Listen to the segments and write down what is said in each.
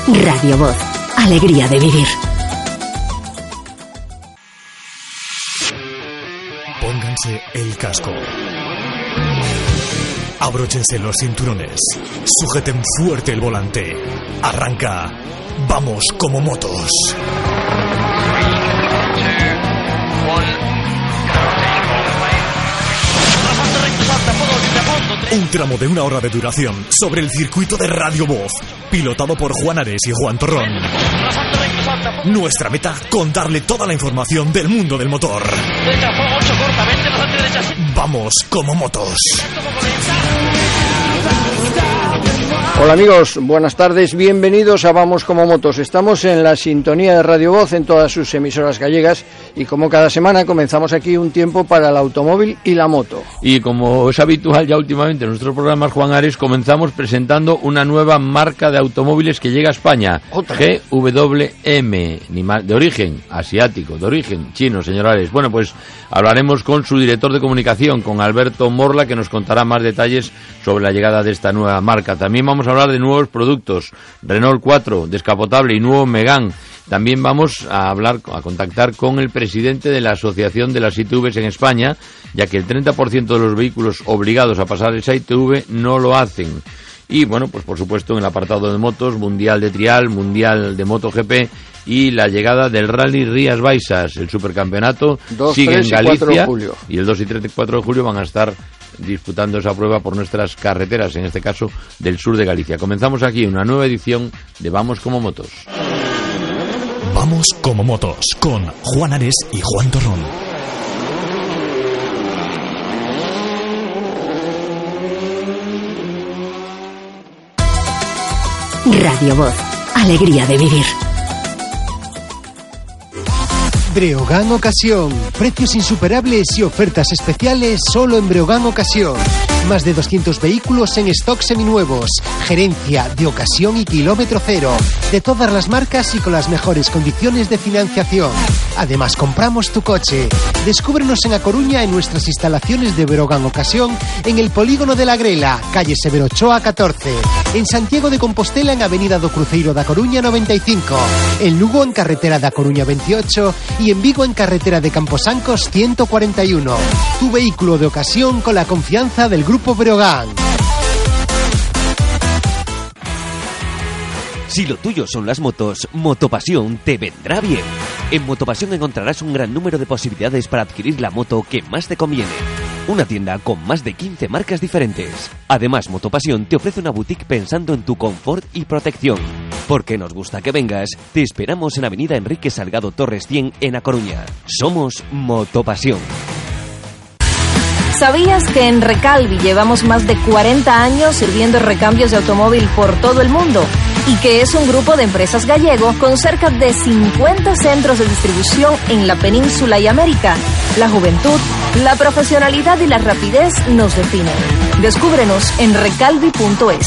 Radio Voz, alegría de vivir. Pónganse el casco. Abróchense los cinturones. Sujeten fuerte el volante. Arranca. Vamos como motos. Un tramo de 1 hora de duración sobre el circuito de Radio Voz, pilotado por Juan Ares y Juan Torrón. Nuestra meta, contarle toda la información del mundo del motor. Vamos como motos. Hola amigos, buenas tardes, bienvenidos a Vamos como Motos. Estamos en la sintonía de Radio Voz en todas sus emisoras gallegas y como cada semana comenzamos aquí un tiempo para el automóvil y la moto. Y como es habitual ya últimamente en nuestros programas, Juan Ares, comenzamos presentando una nueva marca de automóviles que llega a España. GWM, de origen asiático, de origen chino, señor Ares. Bueno, pues hablaremos con su director de comunicación, con Alberto Morla, que nos contará más detalles sobre la llegada de esta nueva marca. También vamos a hablar de nuevos productos, Renault 4 descapotable y nuevo Megane. También vamos a contactar con el presidente de la Asociación de las ITVs en España, ya que el 30% de los vehículos obligados a pasar esa ITV no lo hacen. Y bueno, pues por supuesto en el apartado de motos, Mundial de Trial, Mundial de MotoGP y la llegada del Rally Rías Baixas, el supercampeonato sigue en Galicia y el 2 y 3 y 4 de julio van a estar disputando esa prueba por nuestras carreteras, en este caso del sur de Galicia. Comenzamos aquí una nueva edición de Vamos como Motos. Vamos como Motos con Juan Ares y Juan Torrón. Radio Voz, alegría de vivir. Breogán Ocasión. Precios insuperables y ofertas especiales solo en Breogán Ocasión. Más de 200 vehículos en stock seminuevos. Gerencia de ocasión y kilómetro cero. De todas las marcas y con las mejores condiciones de financiación. Además, compramos tu coche. Descúbrenos en A Coruña en nuestras instalaciones de Breogán Ocasión en el Polígono de la Grela, calle Severo Ochoa 14. En Santiago de Compostela en Avenida do Cruceiro da Coruña 95. En Lugo en carretera da Coruña 28 y en Vigo en carretera de Camposancos 141. Tu vehículo de ocasión con la confianza del Grupo Breogán. Si lo tuyo son las motos, Motopasión te vendrá bien. En Motopasión encontrarás un gran número de posibilidades para adquirir la moto que más te conviene. Una tienda con más de 15 marcas diferentes. Además, Motopasión te ofrece una boutique pensando en tu confort y protección. Porque nos gusta que vengas, te esperamos en Avenida Enrique Salgado Torres 100 en A Coruña. Somos Motopasión. ¿Sabías que en Recalvi llevamos más de 40 años sirviendo recambios de automóvil por todo el mundo? Y que es un grupo de empresas gallego con cerca de 50 centros de distribución en la península y América. La juventud, la profesionalidad y la rapidez nos definen. Descúbrenos en recalvi.es.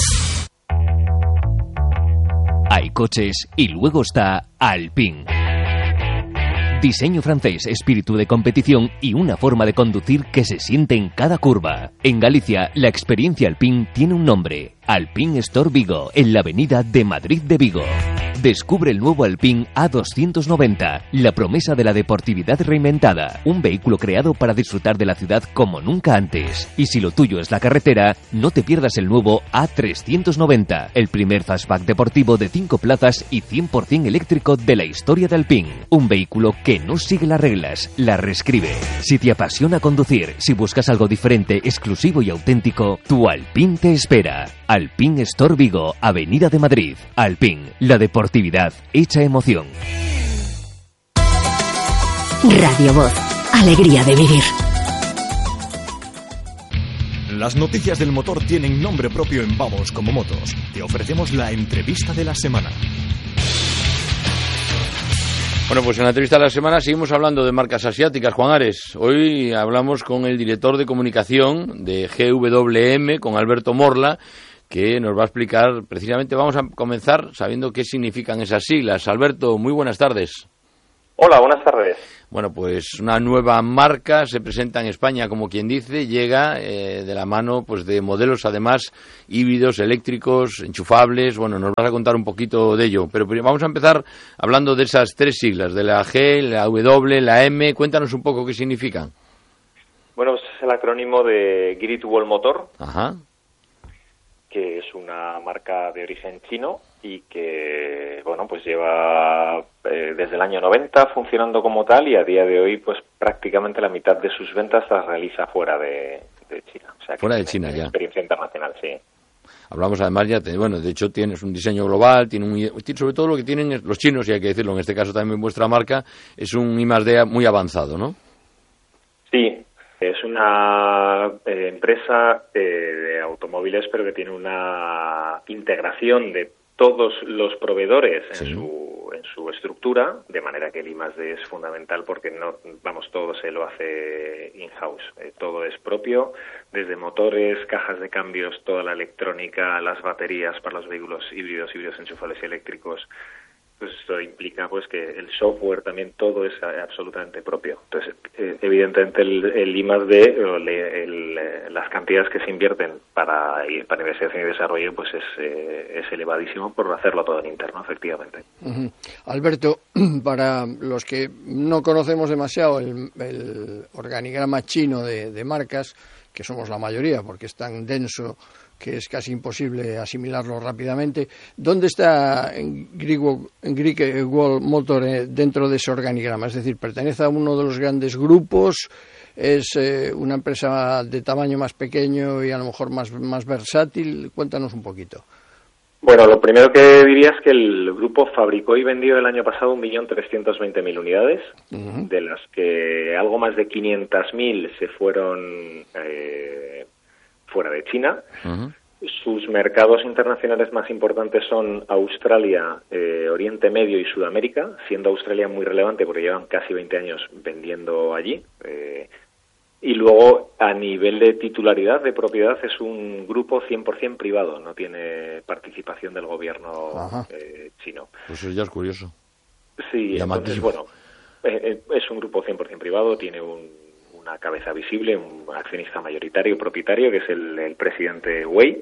Hay coches y luego está Alpine. Diseño francés, espíritu de competición y una forma de conducir que se siente en cada curva. En Galicia, la experiencia Alpine tiene un nombre. Alpine Store Vigo, en la avenida de Madrid de Vigo. Descubre el nuevo Alpine A290, la promesa de la deportividad reinventada. Un vehículo creado para disfrutar de la ciudad como nunca antes. Y si lo tuyo es la carretera, no te pierdas el nuevo A390, el primer fastback deportivo de 5 plazas y 100% eléctrico de la historia de Alpine. Un vehículo que no sigue las reglas, las reescribe. Si te apasiona conducir, si buscas algo diferente, exclusivo y auténtico, tu Alpine te espera. Alpine Store Vigo, Avenida de Madrid. Alpine, la deportividad hecha emoción. Radio Voz, alegría de vivir. Las noticias del motor tienen nombre propio en Vamos como Motos. Te ofrecemos la entrevista de la semana. Bueno, pues en la entrevista de la semana seguimos hablando de marcas asiáticas, Juan Ares. Hoy hablamos con el director de comunicación de GWM, con Alberto Morla, que nos va a explicar precisamente. Vamos a comenzar sabiendo qué significan esas siglas. Alberto, muy buenas tardes. Hola, buenas tardes. Bueno, pues una nueva marca se presenta en España, como quien dice, llega de la mano pues de modelos además híbridos, eléctricos, enchufables. Bueno, nos vas a contar un poquito de ello, pero vamos a empezar hablando de esas tres siglas, de la G, la W, la M. Cuéntanos un poco qué significan. Bueno, es el acrónimo de Great Wall Motor, Ajá. que es una marca de origen chino y que, bueno, pues lleva desde el año 90 funcionando como tal, y a día de hoy, pues prácticamente la mitad de sus ventas las realiza fuera de China. O sea, que fuera de China ya. Experiencia internacional, sí. Hablamos además ya, bueno, de hecho tienes un diseño global, sobre todo lo que tienen los chinos, y hay que decirlo, en este caso también vuestra marca, es un I+D muy avanzado, ¿no? Sí. Es una empresa de automóviles, pero que tiene una integración de todos los proveedores en su estructura, de manera que el I+D es fundamental porque todo se lo hace in-house, todo es propio, desde motores, cajas de cambios, toda la electrónica, las baterías para los vehículos híbridos enchufables y eléctricos. Pues esto implica pues que el software también todo es absolutamente propio. Entonces, evidentemente el I+D, las cantidades que se invierten para investigación y desarrollo, pues es elevadísimo por hacerlo todo en interno, efectivamente. Uh-huh. Alberto, para los que no conocemos demasiado el organigrama chino de marcas, que somos la mayoría porque es tan denso que es casi imposible asimilarlo rápidamente, ¿dónde está Great Wall Motor dentro de ese organigrama? Es decir, ¿pertenece a uno de los grandes grupos? ¿Es una empresa de tamaño más pequeño y a lo mejor más versátil? Cuéntanos un poquito. Bueno, lo primero que diría es que el grupo fabricó y vendió el año pasado 1.320.000 unidades, uh-huh, de las que algo más de 500.000 se fueron fuera de China. Uh-huh. Sus mercados internacionales más importantes son Australia, Oriente Medio y Sudamérica, siendo Australia muy relevante porque llevan casi 20 años vendiendo allí. Y luego, a nivel de titularidad, de propiedad, es un grupo 100% privado, no tiene participación del gobierno chino. Pues eso ya es curioso. Sí, entonces, bueno, es un grupo 100% privado, tiene una cabeza visible, un accionista mayoritario, propietario, que es el presidente Wei,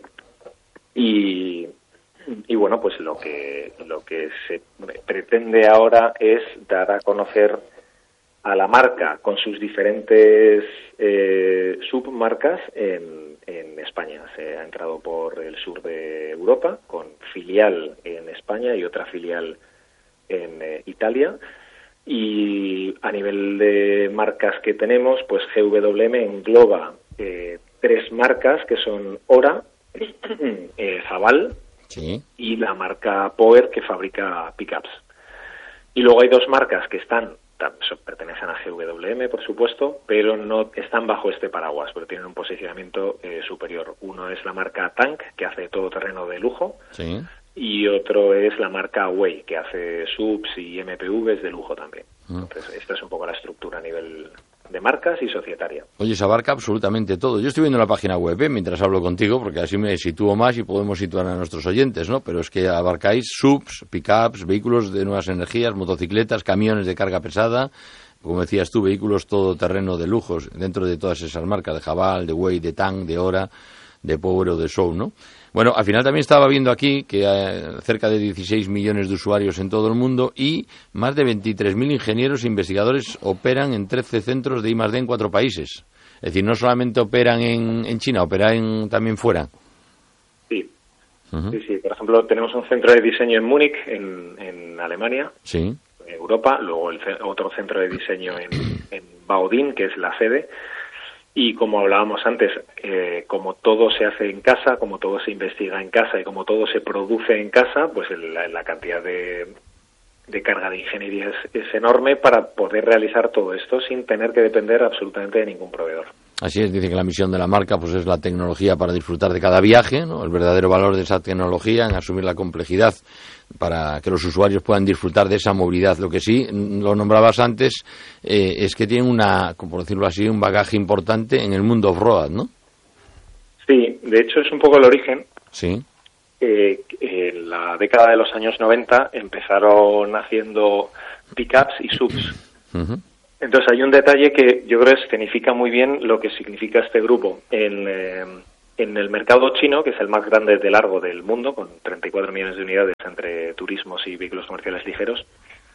y bueno, pues lo que se pretende ahora es dar a conocer a la marca con sus diferentes submarcas en España. Se ha entrado por el sur de Europa, con filial en España y otra filial en Italia. Y a nivel de marcas que tenemos, pues GWM engloba 3 marcas que son Ora, Zabal, sí, y la marca Power, que fabrica pickups. Y luego hay 2 marcas que pertenecen a GWM, por supuesto, pero no están bajo este paraguas, pero tienen un posicionamiento superior. Uno es la marca Tank, que hace todoterreno de lujo, sí, y otro es la marca Way, que hace subs y MPVs de lujo también. Entonces, esta es un poco la estructura a nivel de marcas y societaria. Oye, se abarca absolutamente todo. Yo estoy viendo la página web mientras hablo contigo, porque así me sitúo más y podemos situar a nuestros oyentes, ¿no? Pero es que abarcáis subs, pickups, vehículos de nuevas energías, motocicletas, camiones de carga pesada, como decías tú, vehículos todoterreno de lujos, dentro de todas esas marcas, de Jabal, de Way, de Tang, de Ora, de Power o de Soul, ¿no? Bueno, al final también estaba viendo aquí que hay cerca de 16 millones de usuarios en todo el mundo y más de 23.000 ingenieros e investigadores operan en 13 centros de I+D en 4 países. Es decir, no solamente operan en China, operan también fuera. Sí. Uh-huh. Sí. Por ejemplo, tenemos un centro de diseño en Múnich, en Alemania, sí, Europa. Luego otro centro de diseño en Baudin, que es la sede. Y como hablábamos antes, como todo se hace en casa, como todo se investiga en casa y como todo se produce en casa, pues la cantidad de carga de ingeniería es enorme para poder realizar todo esto sin tener que depender absolutamente de ningún proveedor. Así es, dice que la misión de la marca pues es la tecnología para disfrutar de cada viaje, ¿no? El verdadero valor de esa tecnología en asumir la complejidad para que los usuarios puedan disfrutar de esa movilidad. Lo que sí, lo nombrabas antes, es que tienen por decirlo así, un bagaje importante en el mundo off-road, ¿no? Sí, de hecho es un poco el origen. Sí. En la década de los años 90 empezaron haciendo pickups y subs. Uh-huh. Entonces hay un detalle que yo creo que significa muy bien lo que significa este grupo en el mercado chino, que es el más grande de largo del mundo, con 34 millones de unidades entre turismos y vehículos comerciales ligeros.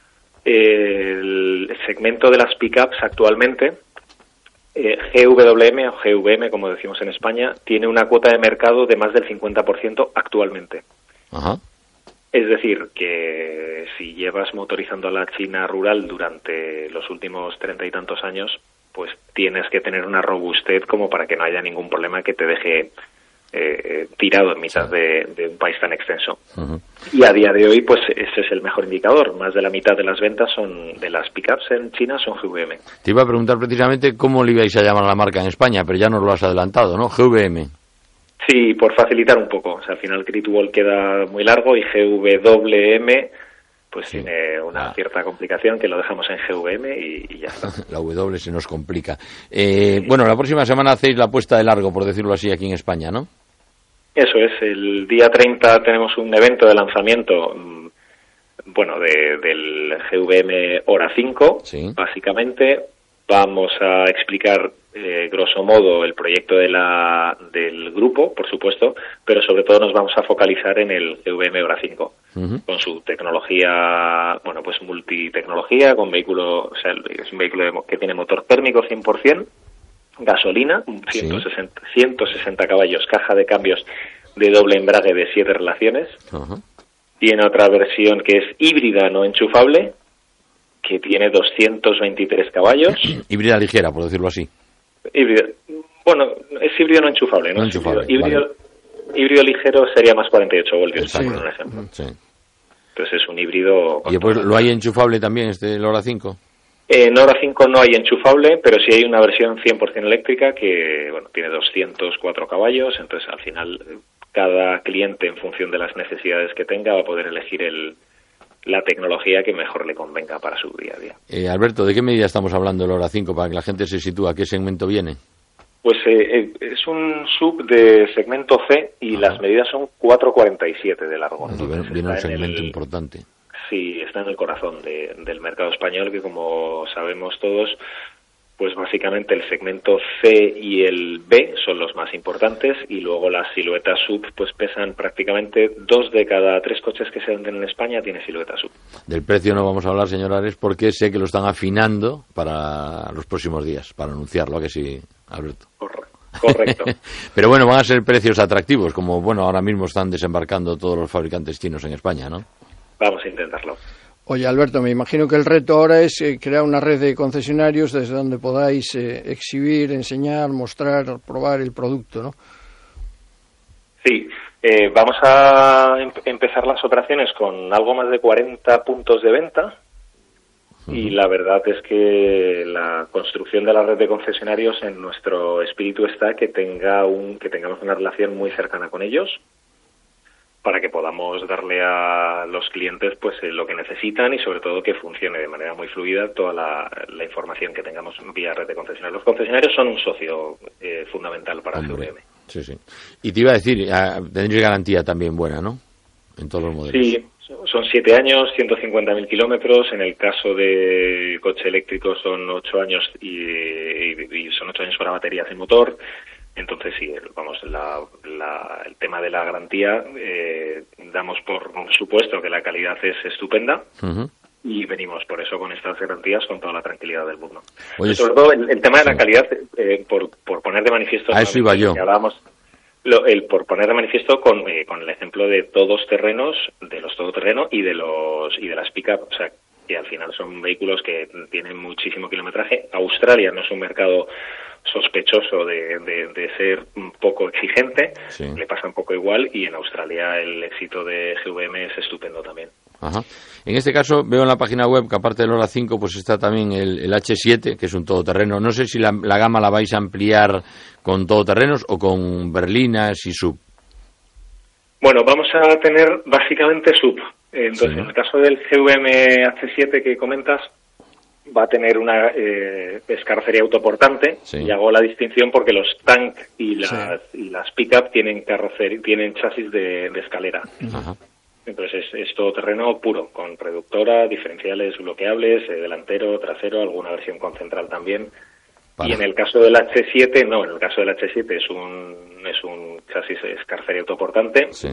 El segmento de las pick-ups actualmente, GWM o GVM, como decimos en España, tiene una cuota de mercado de más del 50% actualmente. Ajá. Es decir, que si llevas motorizando a la China rural durante los últimos 30 y tantos años, pues tienes que tener una robustez como para que no haya ningún problema que te deje tirado en mitad de un país tan extenso. Uh-huh. Y a día de hoy, pues ese es el mejor indicador. Más de la mitad de las ventas de las pickups en China son GVM. Te iba a preguntar precisamente cómo le ibais a llamar a la marca en España, pero ya nos lo has adelantado, ¿no? GVM. Sí, por facilitar un poco. O sea, al final Great Wall queda muy largo y GWM pues sí, tiene una cierta complicación, que lo dejamos en GVM y ya está. La W se nos complica. Bueno, la próxima semana hacéis la puesta de largo, por decirlo así, aquí en España, ¿no? Eso es. El día 30 tenemos un evento de lanzamiento, bueno, del GVM Hora 5, sí. Básicamente. Vamos a explicar, grosso modo, el proyecto del grupo, por supuesto, pero sobre todo nos vamos a focalizar en el GVM Hora 5, uh-huh. Con su tecnología, bueno, pues multitecnología, con vehículo, o sea, es un vehículo que tiene motor térmico 100%, gasolina, 160 caballos, caja de cambios de doble embrague de 7 relaciones, uh-huh. Tiene otra versión que es híbrida no enchufable, que tiene 223 caballos. Híbrida ligera, por decirlo así. Híbrida. Bueno, es híbrido no enchufable, ¿no? No enchufable, híbrido ligero sería más 48 voltios, por un ejemplo. Sí. Entonces es un híbrido... ¿Y después lo hay enchufable también, el Hora 5? En Hora 5 no hay enchufable, pero sí hay una versión 100% eléctrica que, bueno, tiene 204 caballos, entonces al final cada cliente, en función de las necesidades que tenga, va a poder elegir la tecnología que mejor le convenga para su día a día. Alberto, ¿de qué medida estamos hablando del Hora 5 para que la gente se sitúe? ¿A qué segmento viene? Pues es un sub de segmento C y las medidas son 4,47 de largo. Viene un segmento importante. Sí, está en el corazón del mercado español, que como sabemos todos, pues básicamente el segmento C y el B son los más importantes, y luego las siluetas sub pues pesan prácticamente 2 de cada 3 coches que se venden en España tiene silueta sub. Del precio no vamos a hablar, señor Ares, porque sé que lo están afinando para los próximos días, para anunciarlo, ¿a que sí, Alberto? Correcto. Pero bueno, van a ser precios atractivos, como bueno, ahora mismo están desembarcando todos los fabricantes chinos en España, ¿no? Vamos a intentarlo. Oye, Alberto, me imagino que el reto ahora es crear una red de concesionarios desde donde podáis exhibir, enseñar, mostrar, probar el producto, ¿no? Sí, vamos a empezar las operaciones con algo más de 40 puntos de venta, y la verdad es que la construcción de la red de concesionarios, en nuestro espíritu está que tengamos una relación muy cercana con ellos, para que podamos darle a los clientes pues lo que necesitan, y sobre todo que funcione de manera muy fluida toda la información que tengamos vía red de concesionarios. Los concesionarios son un socio fundamental para GVM. Sí, sí. Y te iba a decir, tendréis garantía también buena, ¿no? En todos los modelos. Sí, son 7 años, 150.000 kilómetros. En el caso de coche eléctrico son 8 años y son 8 años para baterías y motor. Entonces sí, vamos, el tema de la garantía, damos por supuesto que la calidad es estupenda, uh-huh. Y venimos por eso con estas garantías con toda la tranquilidad del mundo. Oye, sobre todo el tema de la calidad, por poner de manifiesto... A eso iba yo. Por poner de manifiesto con el ejemplo de todoterreno y de las pick-up, o sea, que al final son vehículos que tienen muchísimo kilometraje. Australia no es un mercado sospechoso de ser un poco exigente, sí. Le pasa un poco igual, y en Australia el éxito de GVM es estupendo también. Ajá. En este caso veo en la página web que aparte del Hora 5 pues está también el H7, que es un todoterreno. No sé si la gama la vais a ampliar con todoterrenos o con berlinas y sub. Bueno, vamos a tener básicamente sub. Entonces, sí. En el caso del GVM H7 que comentas, va a tener una carrocería autoportante, sí. Y hago la distinción porque los tank y las pick-up tienen chasis de escalera. Ajá. Entonces es todoterreno puro, con reductora, diferenciales bloqueables, delantero, trasero, alguna versión con central también. Y en el caso del H7, no, en el caso del H7 es un chasis Scarceri autoportante. Sí.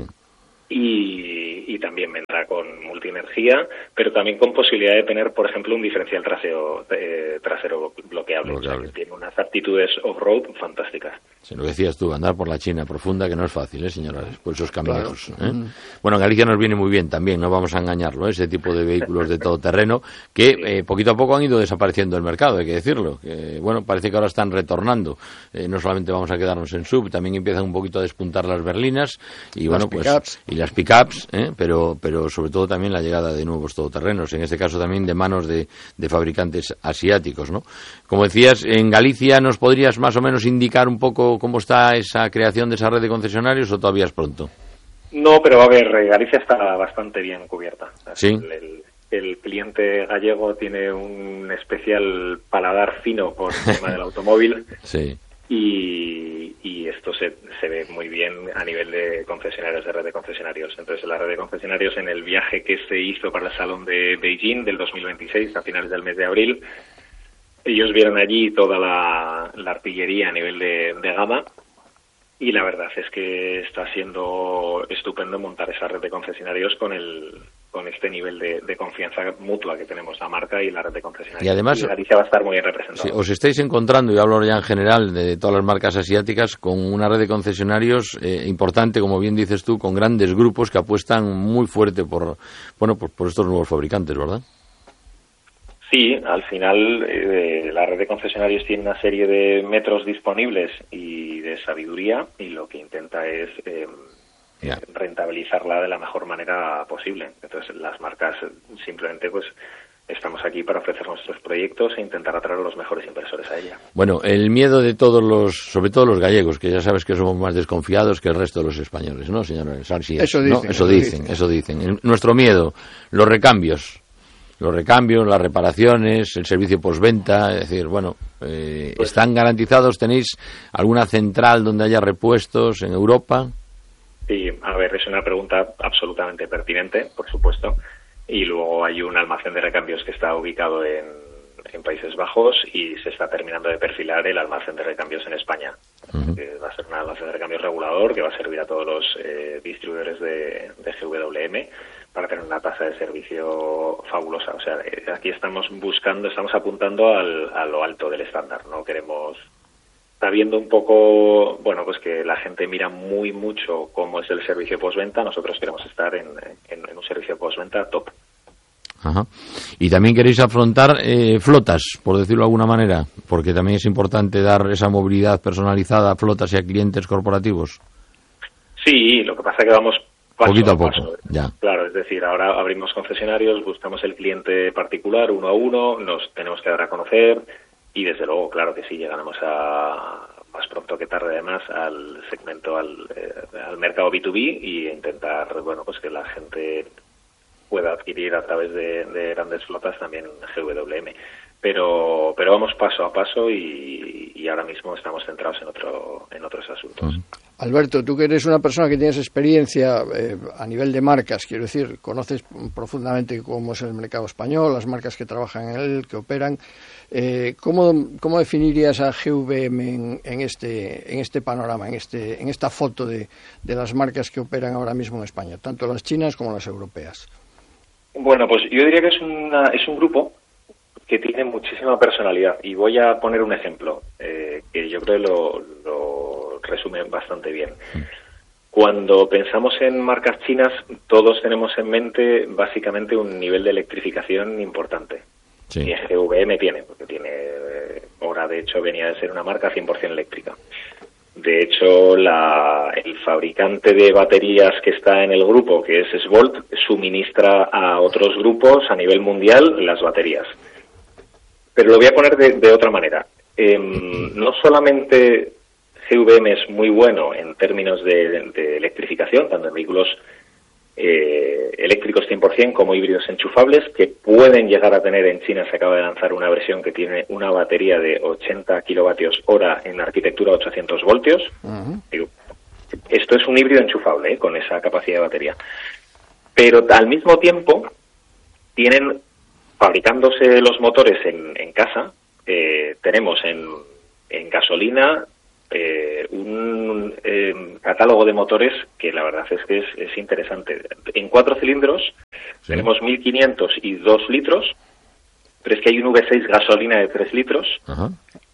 Y también vendrá con multienergía, pero también con posibilidad de tener, por ejemplo, un diferencial trasero bloqueable. O sea, que tiene unas aptitudes off-road fantásticas. Sí, lo decías tú, andar por la China profunda, que no es fácil, señores, por esos caminos. Claro. Bueno, en Galicia nos viene muy bien también, no vamos a engañarlo, ese tipo de vehículos de todoterreno que poquito a poco han ido desapareciendo del mercado, hay que decirlo. Que, bueno, parece que ahora están retornando. No solamente vamos a quedarnos en sub, también empiezan un poquito a despuntar las berlinas y las bueno, pues y las pick-ups, pero sobre todo también la llegada de nuevos todoterrenos, en este caso también de manos de fabricantes asiáticos, ¿no? Como decías, en Galicia, ¿nos podrías más o menos indicar un poco cómo está esa creación de esa red de concesionarios o todavía es pronto? No, pero a ver, Galicia está bastante bien cubierta. ¿Sí? El cliente gallego tiene un especial paladar fino por el tema del automóvil. Sí. Y esto se ve muy bien a nivel de concesionarios, de red de concesionarios. Entonces, la red de concesionarios, en el viaje que se hizo para el Salón de Beijing del 2026, a finales del mes de abril, ellos vieron allí toda la artillería a nivel de gama, y la verdad es que está siendo estupendo montar esa red de concesionarios con este nivel de confianza mutua que tenemos la marca y la red de concesionarios. Y además, Galicia va a estar muy bien representada. Sí, os estáis encontrando, y hablo ya en general de todas las marcas asiáticas, con una red de concesionarios importante, como bien dices tú, con grandes grupos que apuestan muy fuerte por estos nuevos fabricantes, ¿verdad? Sí, al final la red de concesionarios tiene una serie de metros disponibles y de sabiduría, y lo que intenta es rentabilizarla de la mejor manera posible. Entonces, las marcas simplemente pues estamos aquí para ofrecer nuestros proyectos e intentar atraer a los mejores inversores a ella. Bueno, el miedo de sobre todo los gallegos, que ya sabes que somos más desconfiados que el resto de los españoles, ¿no, señor Sarsi? Eso dicen, Eso dicen. Nuestro miedo, los recambios, las reparaciones, el servicio postventa, es decir, bueno, ¿están garantizados? ¿Tenéis alguna central donde haya repuestos en Europa? Sí, a ver, es una pregunta absolutamente pertinente, por supuesto, y luego hay un almacén de recambios que está ubicado en Países Bajos y se está terminando de perfilar el almacén de recambios en España. Va a ser un almacén de recambios regulador que va a servir a todos los distribuidores de GWM para tener una tasa de servicio fabulosa. O sea, aquí estamos apuntando a lo alto del estándar. No queremos, está viendo un poco, bueno, pues que la gente mira muy mucho cómo es el servicio postventa. Nosotros queremos estar en un servicio postventa top. Ajá. Y también queréis afrontar flotas, por decirlo de alguna manera, porque también es importante dar esa movilidad personalizada a flotas y a clientes corporativos. Sí, lo que pasa es que vamos poquito a poco, paso. Ya. Claro, es decir, ahora abrimos concesionarios, buscamos el cliente particular uno a uno, nos tenemos que dar a conocer y desde luego, claro que sí, llegaremos más pronto que tarde además al segmento, al mercado B2B y intentar, bueno, pues que la gente pueda adquirir a través de grandes flotas también GWM. Pero vamos paso a paso y ahora mismo estamos centrados en otros asuntos. Alberto, tú que eres una persona que tienes experiencia a nivel de marcas, quiero decir, conoces profundamente cómo es el mercado español, las marcas que trabajan en él, que operan. ¿Cómo definirías a GWM en este panorama, en esta foto de las marcas que operan ahora mismo en España, tanto las chinas como las europeas? Bueno, pues yo diría que es un grupo que tiene muchísima personalidad y voy a poner un ejemplo que yo creo lo resume bastante bien. Cuando pensamos en marcas chinas, todos tenemos en mente básicamente un nivel de electrificación importante. Sí. Y GWM tiene, porque tiene, ahora de hecho venía de ser una marca 100% eléctrica. De hecho, el fabricante de baterías que está en el grupo, que es Svolt, suministra a otros grupos a nivel mundial las baterías. Pero lo voy a poner de otra manera. No solamente GWM es muy bueno en términos de electrificación, tanto en vehículos eléctricos 100% como híbridos enchufables, que pueden llegar a tener, en China se acaba de lanzar una versión que tiene una batería de 80 kilovatios hora en arquitectura 800 voltios. Digo, esto es un híbrido enchufable, con esa capacidad de batería. pero al mismo tiempo tienen, fabricándose los motores en casa, tenemos en gasolina un catálogo de motores que la verdad es que es interesante. En 4 cilindros tenemos 1.500 y 2 litros, pero es que hay un V6 gasolina de 3 litros. Ajá.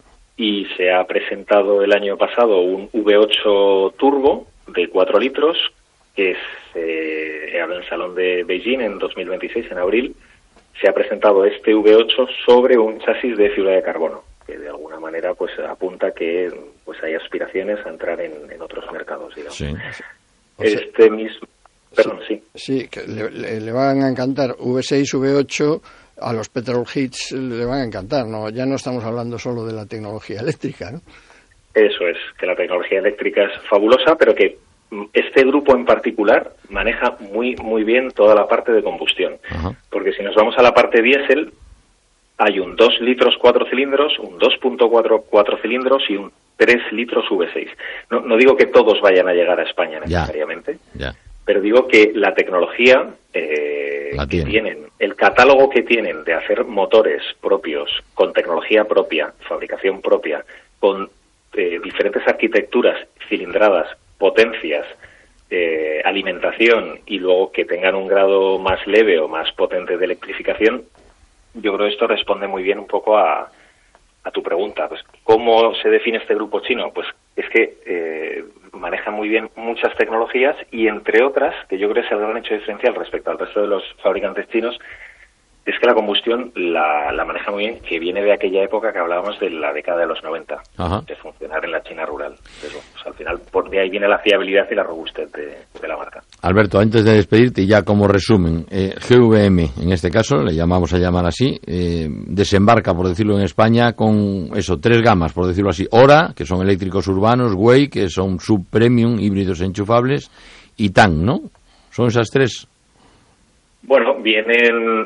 Y se ha presentado el año pasado un V8 Turbo de 4 litros, que habla en el Salón de Beijing en 2026, en abril. Se ha presentado este V8 sobre un chasis de fibra de carbono, que de alguna manera pues apunta que pues hay aspiraciones a entrar en otros mercados, digamos. Sí. Este mismo... Perdón, sí. Sí, que le van a encantar V6, V8... A los petrol hits le van a encantar, ¿no? Ya no estamos hablando solo de la tecnología eléctrica, ¿no? Eso es, que la tecnología eléctrica es fabulosa, pero que este grupo en particular maneja muy bien toda la parte de combustión. Ajá. Porque si nos vamos a la parte diésel, hay un 2 litros 4 cilindros, un 2.4 4 cilindros y un 3 litros V6. No digo que todos vayan a llegar a España necesariamente, pero digo que la tecnología que tienen, el catálogo que tienen de hacer motores propios, con tecnología propia, fabricación propia, con diferentes arquitecturas, cilindradas, potencias, alimentación y luego que tengan un grado más leve o más potente de electrificación, yo creo que esto responde muy bien un poco a tu pregunta. Pues, ¿cómo se define este grupo chino? Pues es que maneja muy bien muchas tecnologías y, entre otras, que yo creo que es el gran hecho diferencial respecto al resto de los fabricantes chinos, es que la combustión la maneja muy bien, que viene de aquella época que hablábamos de la década de los 90, de funcionar en la China rural. Entonces, pues, al final, por de ahí viene la fiabilidad y la robustez de la marca. Alberto, antes de despedirte, y ya como resumen, GVM, en este caso, le llamamos a llamar así, desembarca, por decirlo en España, con 3 gamas, por decirlo así. Ora, que son eléctricos urbanos, Way, que son sub-premium, híbridos enchufables, y Tang, ¿no? ¿Son esas 3? Bueno, vienen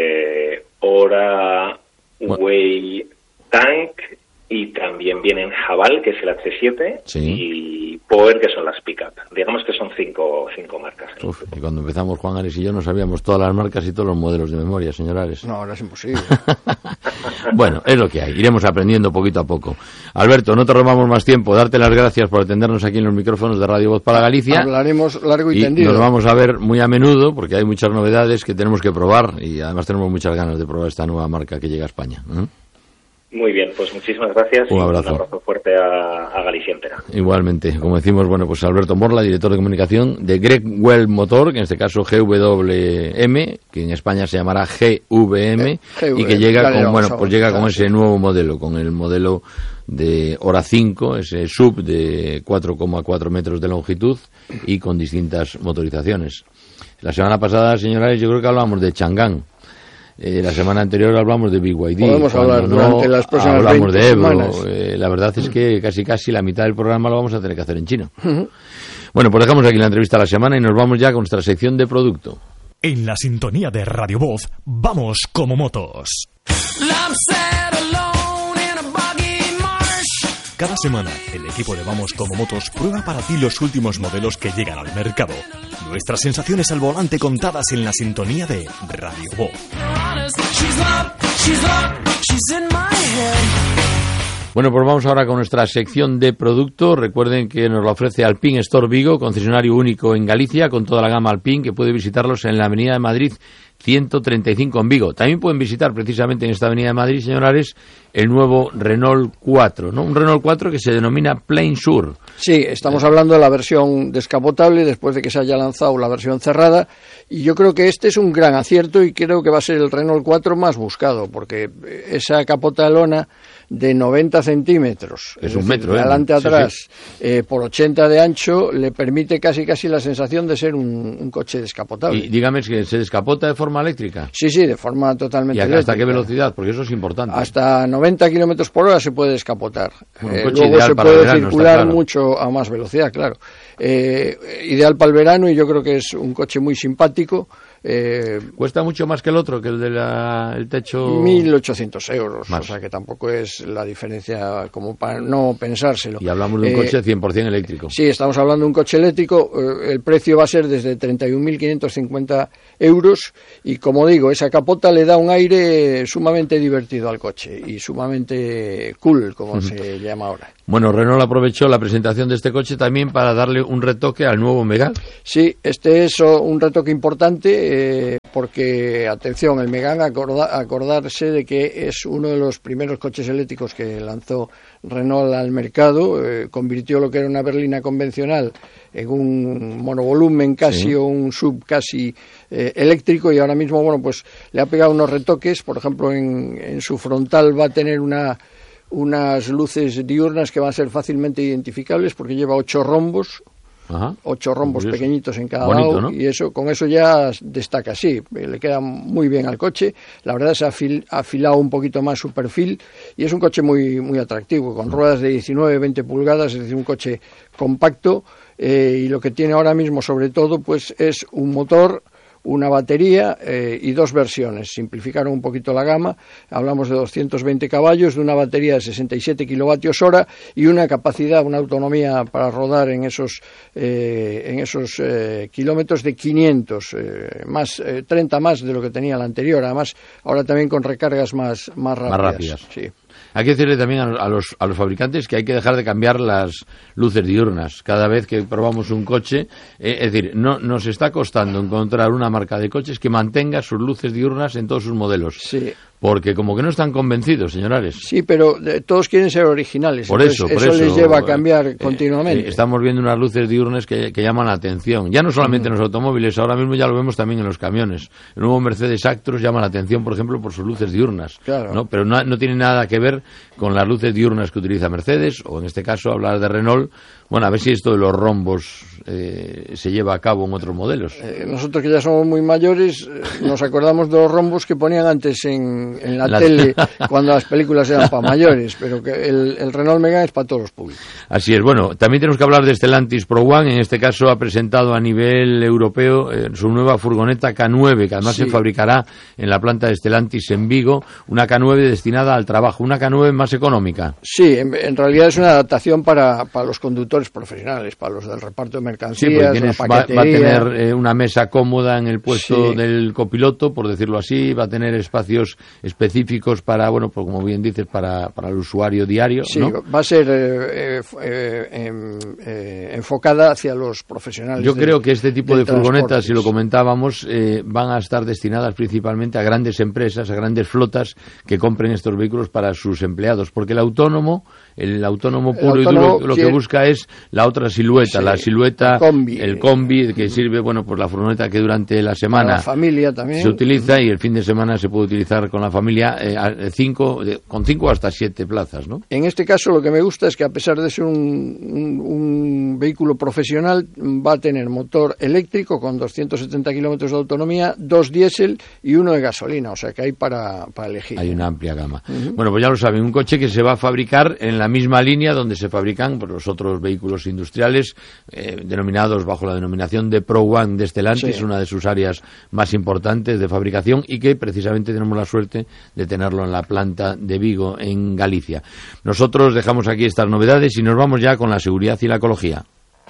Ora, Way, Tank, y también vienen Haval, que es el H7, y Power, que son las Pickup. Digamos que son 5 marcas. Uf, y cuando empezamos, Juan Ares y yo, no sabíamos todas las marcas y todos los modelos de memoria, señor Ares. No, ahora es imposible. Bueno, es lo que hay. Iremos aprendiendo poquito a poco. Alberto, no te robamos más tiempo. Darte las gracias por atendernos aquí en los micrófonos de Radio Voz para Galicia. Hablaremos largo y tendido. Nos vamos a ver muy a menudo porque hay muchas novedades que tenemos que probar y además tenemos muchas ganas de probar esta nueva marca que llega a España. Muy bien, pues muchísimas gracias. Un abrazo. Un abrazo fuerte a Galicia entera. Igualmente, como decimos, bueno, pues Alberto Morla, director de comunicación de Gregwell Motor, que en este caso GWM, que en España se llamará GVM, y que llega con ese nuevo modelo, con el modelo de Ora 5, ese sub de 4,4 metros de longitud y con distintas motorizaciones. La semana pasada, señores, yo creo que hablábamos de Chang'an. La semana anterior hablamos de BYD. Podemos hablar durante las próximas hablamos 20 de Ebro. semanas. La verdad es que casi la mitad del programa lo vamos a tener que hacer en chino. Bueno, pues dejamos aquí la entrevista de la semana y nos vamos ya con nuestra sección de producto. En la sintonía de Radio Voz, vamos como motos. Cada semana, el equipo de Vamos como Motos prueba para ti los últimos modelos que llegan al mercado. Nuestras sensaciones al volante contadas en la sintonía de Radio Voz. Bueno, pues vamos ahora con nuestra sección de producto. Recuerden que nos la ofrece Alpine Store Vigo, concesionario único en Galicia, con toda la gama Alpine, que puede visitarlos en la Avenida de Madrid 135 en Vigo. También pueden visitar precisamente en esta Avenida de Madrid, señores, el nuevo Renault 4, ¿no? Un Renault 4 que se denomina Plain Sur. Sí, estamos hablando de la versión descapotable después de que se haya lanzado la versión cerrada, y yo creo que este es un gran acierto y creo que va a ser el Renault 4 más buscado, porque esa capota de lona de 90 centímetros, es un metro, de adelante a atrás, sí. Por 80 de ancho, le permite casi la sensación de ser un coche descapotable. Y dígame, ¿que se descapota de forma eléctrica? Sí, de forma totalmente eléctrica. ¿Y hasta qué velocidad? Porque eso es importante. Hasta 90 kilómetros por hora se puede descapotar. Un coche luego ideal se para puede el verano, circular mucho a más velocidad, claro. Ideal para el verano, y yo creo que es un coche muy simpático. ¿Cuesta mucho más que el otro, que el del techo? 1.800 euros, más. O sea que tampoco es la diferencia como para no pensárselo. Y hablamos de un coche 100% eléctrico. Sí, estamos hablando de un coche eléctrico, el precio va a ser desde 31.550 euros y como digo, esa capota le da un aire sumamente divertido al coche y sumamente cool, como se llama ahora. Bueno, Renault aprovechó la presentación de este coche también para darle un retoque al nuevo Megane. Sí, este es un retoque importante porque, atención, el Megane, acordarse de que es uno de los primeros coches eléctricos que lanzó Renault al mercado, convirtió lo que era una berlina convencional en un monovolumen casi o un sub casi eléctrico y ahora mismo, bueno, pues le ha pegado unos retoques, por ejemplo, en su frontal va a tener unas luces diurnas que van a ser fácilmente identificables porque lleva 8 rombos. Ajá. 8 rombos curioso. Pequeñitos en cada Bonito, lado, ¿no? y con eso ya destaca, sí, le queda muy bien al coche. La verdad se ha afilado un poquito más su perfil y es un coche muy, muy atractivo, con ruedas de 19-20 pulgadas, es decir, un coche compacto, y lo que tiene ahora mismo sobre todo pues es un motor, una batería y 2 versiones. Simplificaron un poquito la gama, hablamos de 220 caballos, de una batería de 67 kilovatios hora y una capacidad, una autonomía para rodar en esos kilómetros de 500, 30 más de lo que tenía la anterior, además ahora también con recargas más rápidas. Sí. Hay que decirle también a los fabricantes que hay que dejar de cambiar las luces diurnas cada vez que probamos un coche. Es decir, no nos está costando encontrar una marca de coches que mantenga sus luces diurnas en todos sus modelos. Sí. Porque como que no están convencidos, señores. Sí, pero todos quieren ser originales. Por eso les lleva a cambiar continuamente. Estamos viendo unas luces diurnas que llaman la atención. Ya no solamente en los automóviles, ahora mismo ya lo vemos también en los camiones. El nuevo Mercedes Actros llama la atención, por ejemplo, por sus luces diurnas. Claro. ¿No? Pero no tiene nada que ver con las luces diurnas que utiliza Mercedes, o en este caso hablar de Renault. Bueno, a ver si esto de los rombos se lleva a cabo en otros modelos. Nosotros que ya somos muy mayores, nos acordamos de los rombos que ponían antes en la tele cuando las películas eran para mayores, pero que el Renault Megane es para todos los públicos. Así es. Bueno, también tenemos que hablar de Stellantis Pro One. En este caso ha presentado a nivel europeo su nueva furgoneta K9, que además se fabricará en la planta de Stellantis en Vigo, una K9 destinada al trabajo, una K9 más económica. Sí, en realidad es una adaptación para los conductores profesionales, para los del reparto de mercancías, sí, la paquetería. Va a tener una mesa cómoda en el puesto del copiloto, por decirlo así, va a tener espacios específicos para, bueno, pues como bien dices, para el usuario diario. Sí, ¿no? Va a ser enfocada hacia los profesionales. Yo creo que este tipo de furgonetas, si lo comentábamos, van a estar destinadas principalmente a grandes empresas, a grandes flotas que compren estos vehículos para sus empleados, porque el autónomo puro y duro lo que busca es la otra silueta, la silueta, el combi que sirve, bueno, pues la furgoneta que durante la semana la familia también se utiliza y el fin de semana se puede utilizar con la familia con 5 hasta 7 plazas, ¿no? En este caso lo que me gusta es que a pesar de ser un vehículo profesional, va a tener motor eléctrico con 270 kilómetros de autonomía, 2 diésel y 1 de gasolina, o sea que hay para elegir. Hay una amplia gama. Bueno, pues ya lo saben, un coche que se va a fabricar en la misma línea donde se fabrican los otros vehículos industriales, denominados bajo la denominación de Pro One de Stellantis, una de sus áreas más importantes de fabricación, y que precisamente tenemos la suerte de tenerlo en la planta de Vigo, en Galicia. Nosotros dejamos aquí estas novedades y nos vamos ya con la seguridad y la ecología.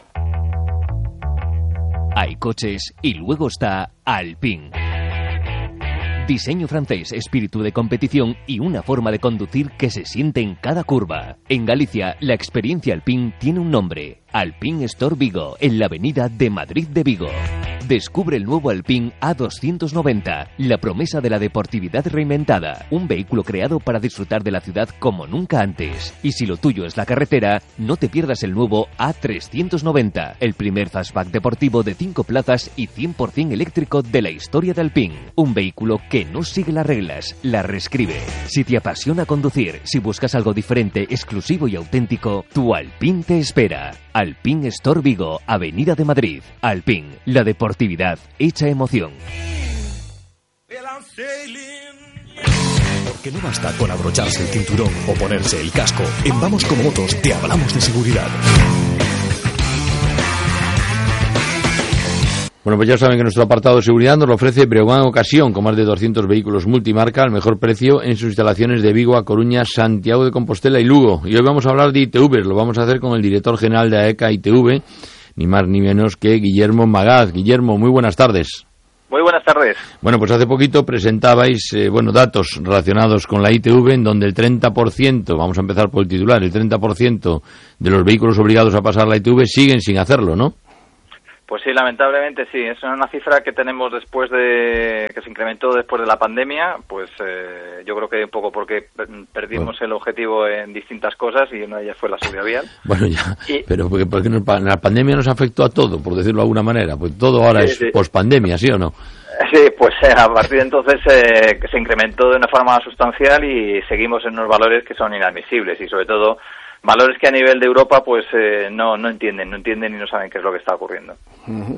Hay coches y luego está Alpine. Diseño francés, espíritu de competición y una forma de conducir que se siente en cada curva. En Galicia, la experiencia Alpine tiene un nombre: Alpine Store Vigo, en la avenida de Madrid de Vigo. Descubre el nuevo Alpine A290, la promesa de la deportividad reinventada. Un vehículo creado para disfrutar de la ciudad como nunca antes. Y si lo tuyo es la carretera, no te pierdas el nuevo A390, el primer fastback deportivo de 5 plazas y 100% eléctrico de la historia de Alpine. Un vehículo que no sigue las reglas, las reescribe. Si te apasiona conducir, si buscas algo diferente, exclusivo y auténtico, tu Alpine te espera. Alpine Store Vigo, Avenida de Madrid. Alpine, la deportividad hecha emoción. Porque no basta con abrocharse el cinturón o ponerse el casco. En Vamos Como Motos te hablamos de seguridad. Bueno, pues ya saben que nuestro apartado de seguridad nos lo ofrece Breogán Ocasión, con más de 200 vehículos multimarca al mejor precio en sus instalaciones de Vigo, A Coruña, Santiago de Compostela y Lugo. Y hoy vamos a hablar de ITV, lo vamos a hacer con el director general de AECA ITV, ni más ni menos que Guillermo Magaz. Guillermo, muy buenas tardes. Muy buenas tardes. Bueno, pues hace poquito presentabais datos relacionados con la ITV, en donde el 30%, vamos a empezar por el titular, el 30% de los vehículos obligados a pasar la ITV siguen sin hacerlo, ¿no? Pues sí, lamentablemente sí. Es una cifra que tenemos que se incrementó después de la pandemia, pues yo creo que un poco porque perdimos el objetivo en distintas cosas y una de ellas fue la seguridad vial. Bueno, ya, pero porque la pandemia nos afectó a todo, por decirlo de alguna manera, pues todo ahora es pospandemia, ¿sí o no? Sí, pues a partir de entonces se incrementó de una forma sustancial y seguimos en unos valores que son inadmisibles y sobre todo valores que a nivel de Europa pues no entienden y no saben qué es lo que está ocurriendo. Uh-huh.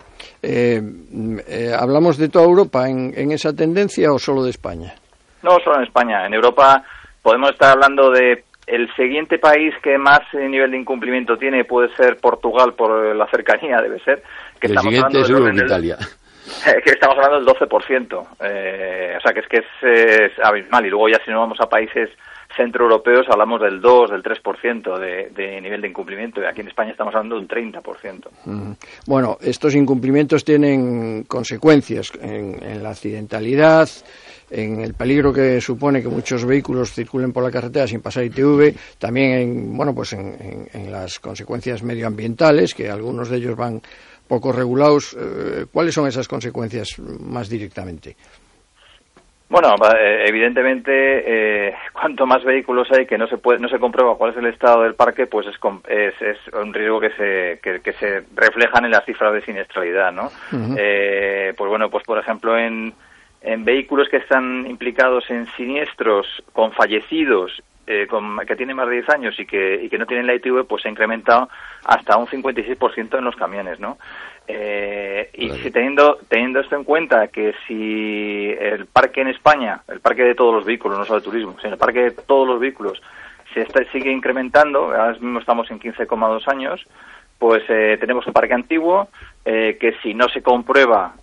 ¿Hablamos de toda Europa en esa tendencia o solo de España? No, solo en España. En Europa podemos estar hablando de el siguiente país que más nivel de incumplimiento tiene puede ser Portugal por la cercanía, debe ser. Que el estamos siguiente hablando es Italia. Que estamos hablando del 12%. O sea, que es abismal. Y luego ya si nos vamos a países centroeuropeos hablamos del 2, del 3% de nivel de incumplimiento y aquí en España estamos hablando de un 30%. Bueno, estos incumplimientos tienen consecuencias en la accidentalidad, en el peligro que supone que muchos vehículos circulen por la carretera sin pasar ITV, también en las consecuencias medioambientales, que algunos de ellos van poco regulados. ¿Cuáles son esas consecuencias más directamente? Bueno, evidentemente, cuanto más vehículos hay que no se comprueba cuál es el estado del parque, pues es un riesgo que se reflejan en las cifras de siniestralidad, ¿no? Uh-huh. Pues bueno, pues por ejemplo en vehículos que están implicados en siniestros con fallecidos que tienen más de 10 años y que no tienen la ITV, pues se ha incrementado hasta un 56% en los camiones, ¿no? Y si teniendo esto en cuenta, que si el parque en España, el parque de todos los vehículos, no solo de turismo, sino el parque de todos los vehículos sigue incrementando, ahora mismo estamos en 15,2 años, pues tenemos un parque antiguo que si no se comprueba,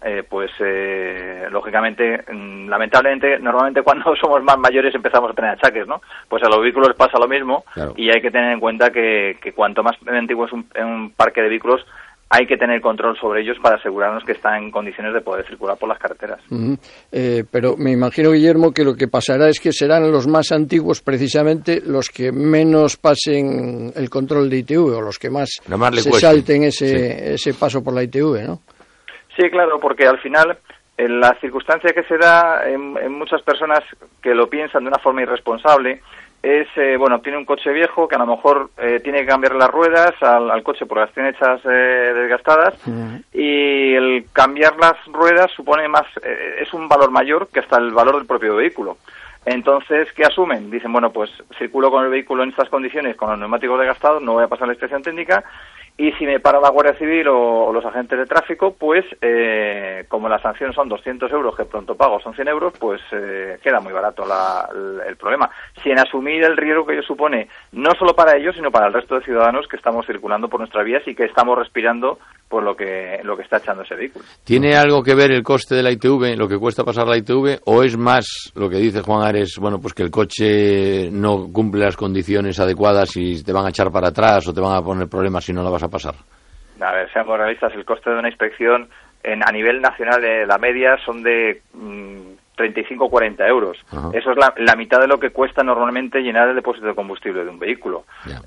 lógicamente, lamentablemente, normalmente cuando somos más mayores empezamos a tener achaques, ¿no? Pues a los vehículos pasa lo mismo, claro. Y hay que tener en cuenta que cuanto más antiguo es un parque de vehículos, hay que tener control sobre ellos para asegurarnos que están en condiciones de poder circular por las carreteras. Uh-huh. Pero me imagino, Guillermo, que lo que pasará es que serán los más antiguos precisamente los que menos pasen el control de ITV o los que más se salten ese paso por la ITV, ¿no? Sí, claro, porque al final la circunstancia que se da en muchas personas que lo piensan de una forma irresponsable es, tiene un coche viejo que a lo mejor tiene que cambiar las ruedas al coche porque las tiene hechas desgastadas, y el cambiar las ruedas supone es un valor mayor que hasta el valor del propio vehículo. Entonces, ¿qué asumen? Dicen, bueno, pues circulo con el vehículo en estas condiciones, con los neumáticos desgastados, no voy a pasar la inspección técnica, y si me para la Guardia Civil o los agentes de tráfico, pues como la sanción son 200 euros, que pronto pago son 100 euros, pues queda muy barato el problema. Sin asumir el riesgo que ello supone, no solo para ellos, sino para el resto de ciudadanos que estamos circulando por nuestras vías y que estamos respirando por lo que está echando ese vehículo. ¿Tiene algo que ver el coste de la ITV, lo que cuesta pasar la ITV, o es más lo que dice Juan Ares, pues que el coche no cumple las condiciones adecuadas y te van a echar para atrás o te van a poner problemas si no la vas a pasar? A ver, seamos realistas, el coste de una inspección a nivel nacional, la media son de 35 o 40 euros. Uh-huh. Eso es la mitad de lo que cuesta normalmente llenar el depósito de combustible de un vehículo. Yeah.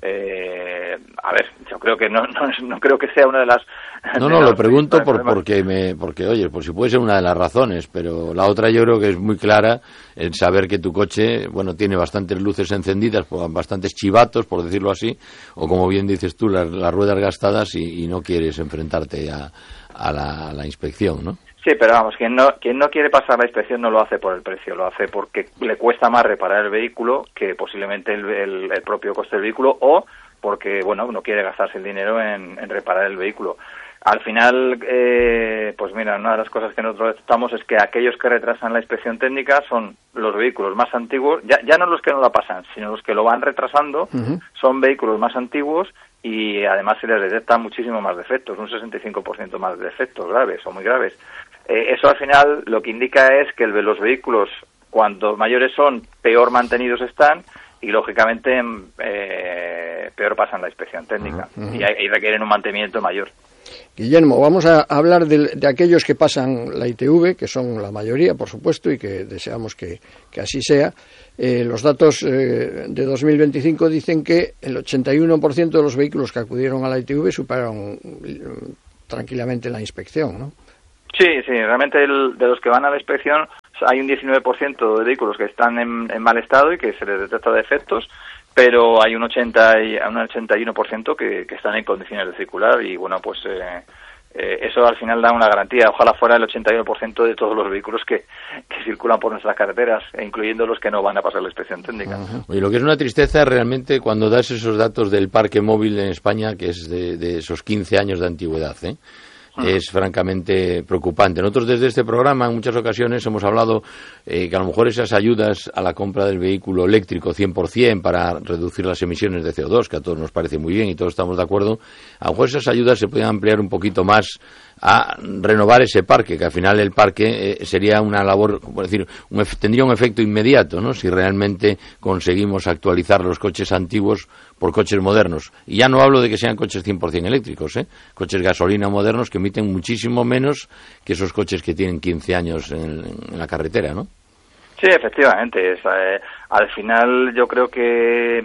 A ver, yo creo que no creo que sea una de las... No, lo pregunto porque, oye, por si puede ser una de las razones, pero la otra yo creo que es muy clara, el saber que tu coche, tiene bastantes luces encendidas, bastantes chivatos, por decirlo así, o como bien dices tú, las ruedas gastadas y no quieres enfrentarte a la inspección, ¿no? Sí, pero vamos, quien no quiere pasar la inspección no lo hace por el precio, lo hace porque le cuesta más reparar el vehículo que posiblemente el propio coste del vehículo, o porque, no quiere gastarse el dinero en reparar el vehículo. Al final, pues mira, una de las cosas que nosotros detectamos es que aquellos que retrasan la inspección técnica son los vehículos más antiguos, ya no los que no la pasan, sino los que lo van retrasando, son vehículos más antiguos y además se les detectan muchísimo más defectos, un 65% más de defectos graves o muy graves. Eso al final lo que indica es que los vehículos, cuanto mayores son, peor mantenidos están y lógicamente peor pasan la inspección técnica y requieren un mantenimiento mayor. Guillermo, vamos a hablar de aquellos que pasan la ITV, que son la mayoría, por supuesto, y que deseamos que así sea. Los datos de 2025 dicen que el 81% de los vehículos que acudieron a la ITV superaron tranquilamente la inspección, ¿no? Sí, realmente de los que van a la inspección hay un 19% de vehículos que están en mal estado y que se les detecta defectos, pero hay un 81% que están en condiciones de circular y bueno, pues eso al final da una garantía. Ojalá fuera el 81% de todos los vehículos que circulan por nuestras carreteras, incluyendo los que no van a pasar la inspección técnica. Oye, lo que es una tristeza realmente cuando das esos datos del parque móvil en España, que es de esos 15 años de antigüedad, es francamente preocupante. Nosotros desde este programa en muchas ocasiones hemos hablado que a lo mejor esas ayudas a la compra del vehículo eléctrico 100% para reducir las emisiones de CO2, que a todos nos parece muy bien y todos estamos de acuerdo, a lo mejor esas ayudas se pueden ampliar un poquito más a renovar ese parque, que al final el parque sería una labor, por decir, tendría un efecto inmediato, ¿no? Si realmente conseguimos actualizar los coches antiguos por coches modernos. Y ya no hablo de que sean coches 100% eléctricos, coches gasolina modernos que emiten muchísimo menos que esos coches que tienen 15 años en la carretera, ¿no? Sí, efectivamente. Al final yo creo que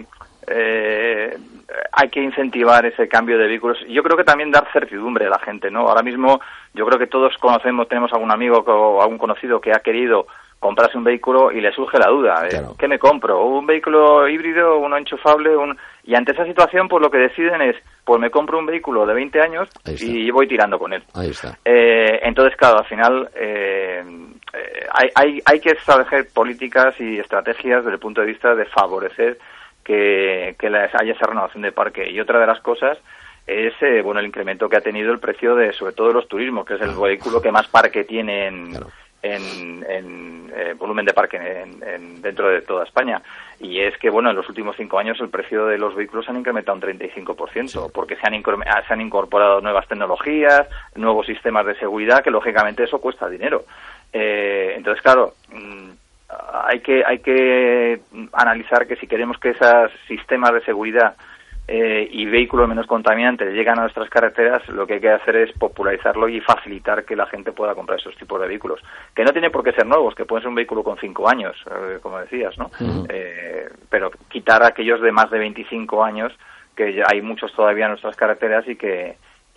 hay que incentivar ese cambio de vehículos. Yo creo que también dar certidumbre a la gente, ¿no? Ahora mismo yo creo que todos tenemos algún amigo o algún conocido que ha querido comprarse un vehículo y le surge la duda, Claro. ¿qué me compro? ¿Un vehículo híbrido, uno enchufable? Y ante esa situación, pues lo que deciden es, pues me compro un vehículo de 20 años y voy tirando con él. Ahí está. Entonces, claro, al final hay que establecer políticas y estrategias desde el punto de vista de favorecer que haya esa renovación de parque. Y otra de las cosas es el incremento que ha tenido el precio sobre todo de los turismos, que es el vehículo que más parque tiene en volumen de parque dentro de toda España. Y es que, en los últimos 5 años el precio de los vehículos han incrementado un 35%, porque se han incorporado nuevas tecnologías, nuevos sistemas de seguridad, que lógicamente eso cuesta dinero. Entonces, claro, hay que analizar que si queremos que esos sistemas de seguridad y vehículos menos contaminantes llegan a nuestras carreteras, lo que hay que hacer es popularizarlo y facilitar que la gente pueda comprar esos tipos de vehículos, que no tienen por qué ser nuevos, que pueden ser un vehículo con 5 años, como decías, ¿no? Pero quitar aquellos de más de 25 años, que ya hay muchos todavía en nuestras carreteras y que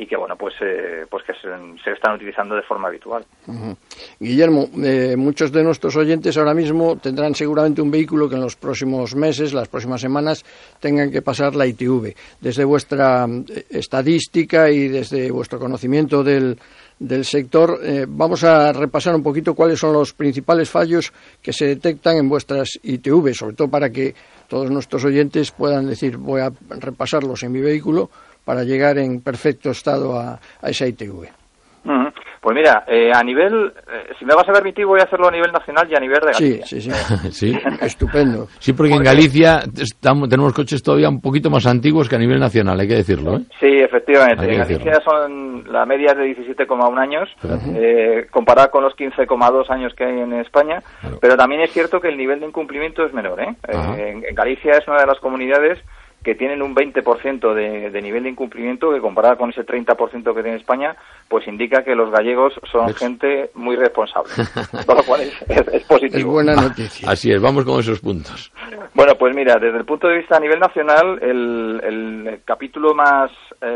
que se están utilizando de forma habitual. Guillermo, muchos de nuestros oyentes ahora mismo tendrán seguramente un vehículo que en los próximos meses, las próximas semanas, tengan que pasar la ITV. Desde vuestra estadística y desde vuestro conocimiento del sector, vamos a repasar un poquito cuáles son los principales fallos que se detectan en vuestras ITV, sobre todo para que todos nuestros oyentes puedan decir, voy a repasarlos en mi vehículo para llegar en perfecto estado a esa ITV. Pues mira, a nivel, si me vas a permitir, voy a hacerlo a nivel nacional y a nivel de Galicia. Sí. Estupendo. Sí, porque en Galicia tenemos coches todavía un poquito más antiguos que a nivel nacional, hay que decirlo, ¿eh? Sí, efectivamente. En Galicia la media es de 17,1 años, comparada con los 15,2 años que hay en España, claro. Pero también es cierto que el nivel de incumplimiento es menor, ¿eh? En Galicia es una de las comunidades que tienen un 20% de nivel de incumplimiento, que comparada con ese 30% que tiene España, pues indica que los gallegos son gente muy responsable, lo cual es positivo. Es buena noticia. Así es, vamos con esos puntos. Bueno, pues mira, desde el punto de vista a nivel nacional, el capítulo más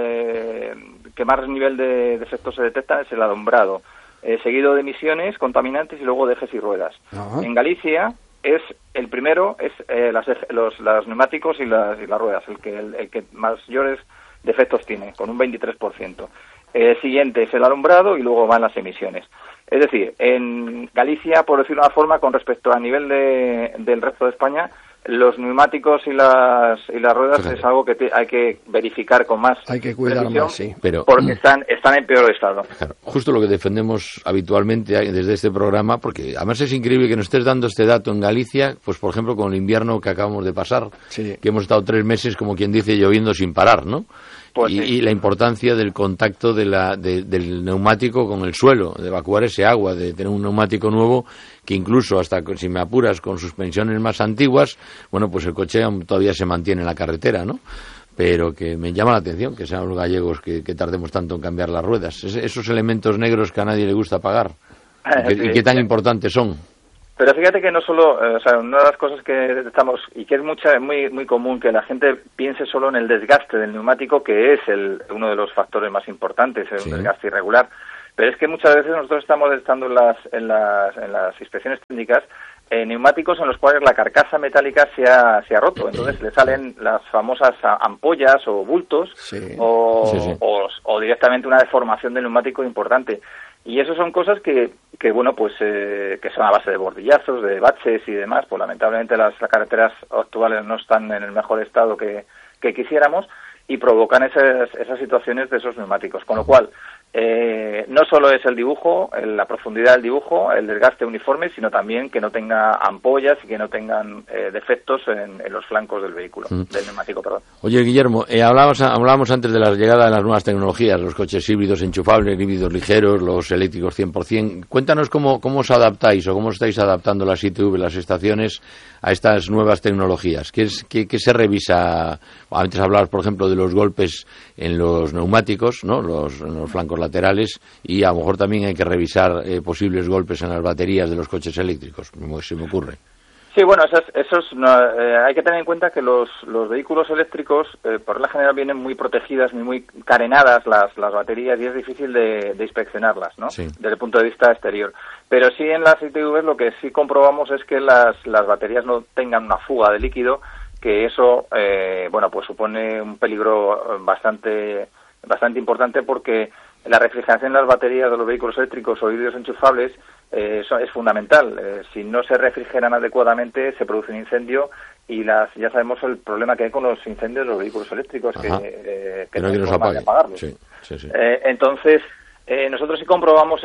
que más nivel de defectos se detecta es el alumbrado, seguido de emisiones, contaminantes y luego de ejes y ruedas. En Galicia el primero es los neumáticos y las ruedas, el que mayores defectos tiene, con un 23%. El siguiente es el alumbrado y luego van las emisiones. Es decir, en Galicia, por decirlo de una forma, con respecto a nivel del resto de España, los neumáticos y las ruedas es algo que hay que verificar con más. Hay que cuidar más, sí. Porque están en peor estado. Claro, justo lo que defendemos habitualmente desde este programa, porque además es increíble que nos estés dando este dato en Galicia, pues por ejemplo con el invierno que acabamos de pasar, que hemos estado 3 meses, como quien dice, lloviendo sin parar, ¿no? Pues y la importancia del contacto del neumático con el suelo, de evacuar ese agua, de tener un neumático nuevo que incluso hasta, si me apuras, con suspensiones más antiguas, bueno, pues el coche todavía se mantiene en la carretera, ¿no? Pero que me llama la atención que sean los gallegos que tardemos tanto en cambiar las ruedas. Esos elementos negros que a nadie le gusta pagar. ¿Y qué tan importantes son? Pero fíjate que no solo, una de las cosas que estamos, y que es muy común, que la gente piense solo en el desgaste del neumático, que es uno de los factores más importantes, un desgaste irregular. Pero es que muchas veces nosotros estamos estando en las inspecciones técnicas neumáticos en los cuales la carcasa metálica se ha roto. Entonces le salen las famosas ampollas o bultos o directamente una deformación del neumático importante. Y eso son cosas que son a base de bordillazos, de baches y demás. Pues lamentablemente las carreteras actuales no están en el mejor estado que quisiéramos y provocan esas situaciones de esos neumáticos. Con lo cual, no solo es el dibujo, la profundidad del dibujo, el desgaste uniforme, sino también que no tenga ampollas y que no tengan defectos en los flancos del vehículo, del neumático, perdón. Oye, Guillermo, hablábamos antes de la llegada de las nuevas tecnologías, los coches híbridos enchufables, híbridos ligeros, los eléctricos 100%. Cuéntanos cómo os adaptáis o cómo estáis adaptando las ITV, las estaciones, a estas nuevas tecnologías. ¿Qué se revisa? Antes hablabas, por ejemplo, de los golpes en los neumáticos, ¿no? En los flancos laterales, y a lo mejor también hay que revisar posibles golpes en las baterías de los coches eléctricos, como se me ocurre. Sí, bueno, hay que tener en cuenta que los vehículos eléctricos, por la general, vienen muy protegidas, muy carenadas las baterías, y es difícil de inspeccionarlas, ¿no? Sí. Desde el punto de vista exterior. Pero sí, en las ITV lo que sí comprobamos es que las baterías no tengan una fuga de líquido, que eso, pues supone un peligro bastante importante, porque la refrigeración de las baterías de los vehículos eléctricos o híbridos enchufables eso es fundamental. Si no se refrigeran adecuadamente, se produce un incendio, y ya sabemos el problema que hay con los incendios de los vehículos eléctricos, que no hay forma de apagarlos. Sí. Entonces, nosotros sí comprobamos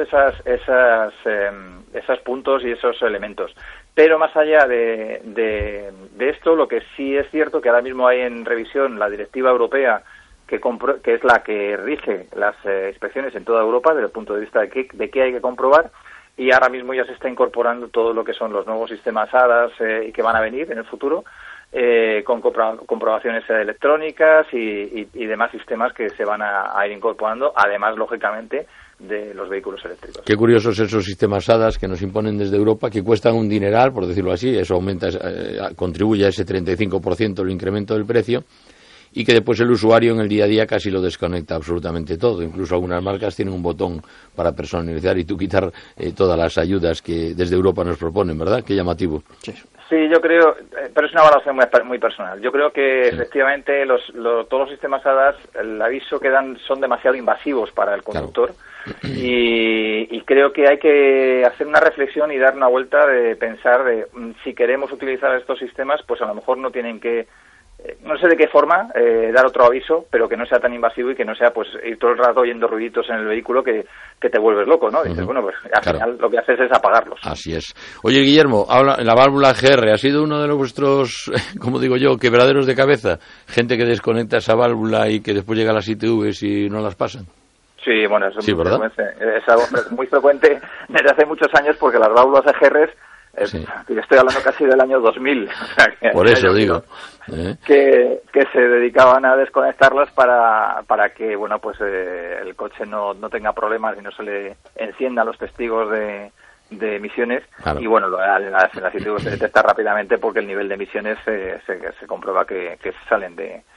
esos puntos y esos elementos. Pero más allá de esto, lo que sí es cierto que ahora mismo hay en revisión la directiva europea, que es la que rige las inspecciones en toda Europa desde el punto de vista de qué hay que comprobar, y ahora mismo ya se está incorporando todo lo que son los nuevos sistemas HADAS y que van a venir en el futuro, con comprobaciones electrónicas y demás sistemas que se van a ir incorporando, además, lógicamente, de los vehículos eléctricos. Qué curiosos esos sistemas HADAS que nos imponen desde Europa, que cuestan un dineral, por decirlo así. Eso contribuye a ese 35% el incremento del precio, y que después el usuario en el día a día casi lo desconecta absolutamente todo. Incluso algunas marcas tienen un botón para personalizar y tú quitar todas las ayudas que desde Europa nos proponen, ¿verdad? Qué llamativo. Sí, yo creo, pero es una valoración muy personal. Yo creo que efectivamente todos los sistemas HADAS, el aviso que dan son demasiado invasivos para el conductor. Claro. Y creo que hay que hacer una reflexión y dar una vuelta de pensar si queremos utilizar estos sistemas, pues a lo mejor no tienen que, no sé de qué forma, dar otro aviso, pero que no sea tan invasivo y que no sea pues ir todo el rato oyendo ruiditos en el vehículo que te vuelves loco, ¿no? Dices, bueno, pues al final lo que haces es apagarlos. Así es. Oye, Guillermo, la válvula GR ha sido uno de vuestros, como digo yo, quebraderos de cabeza. Gente que desconecta esa válvula y que después llega a las ITVs y no las pasan. Sí, bueno, eso es algo muy frecuente desde hace muchos años, porque las válvulas GR estoy hablando casi del año 2000. O sea, por eso digo. Que se dedicaban a desconectarlas para que, bueno, pues el coche no tenga problemas y no se le enciendan los testigos de emisiones. Claro. Y bueno, en las ITV se detecta rápidamente, porque el nivel de emisiones se comprueba que salen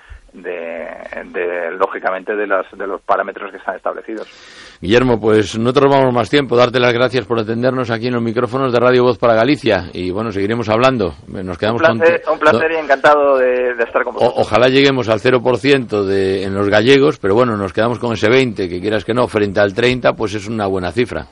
lógicamente de los parámetros que están establecidos. Guillermo, pues no te robamos más tiempo. Darte las gracias por atendernos aquí en los micrófonos de Radio Voz para Galicia, y bueno, seguiremos hablando. Nos quedamos un placer y encantado de estar con vosotros. Ojalá lleguemos al 0% en los gallegos, pero bueno, nos quedamos con ese 20, que quieras que no, frente al 30, pues es una buena cifra, ¿eh?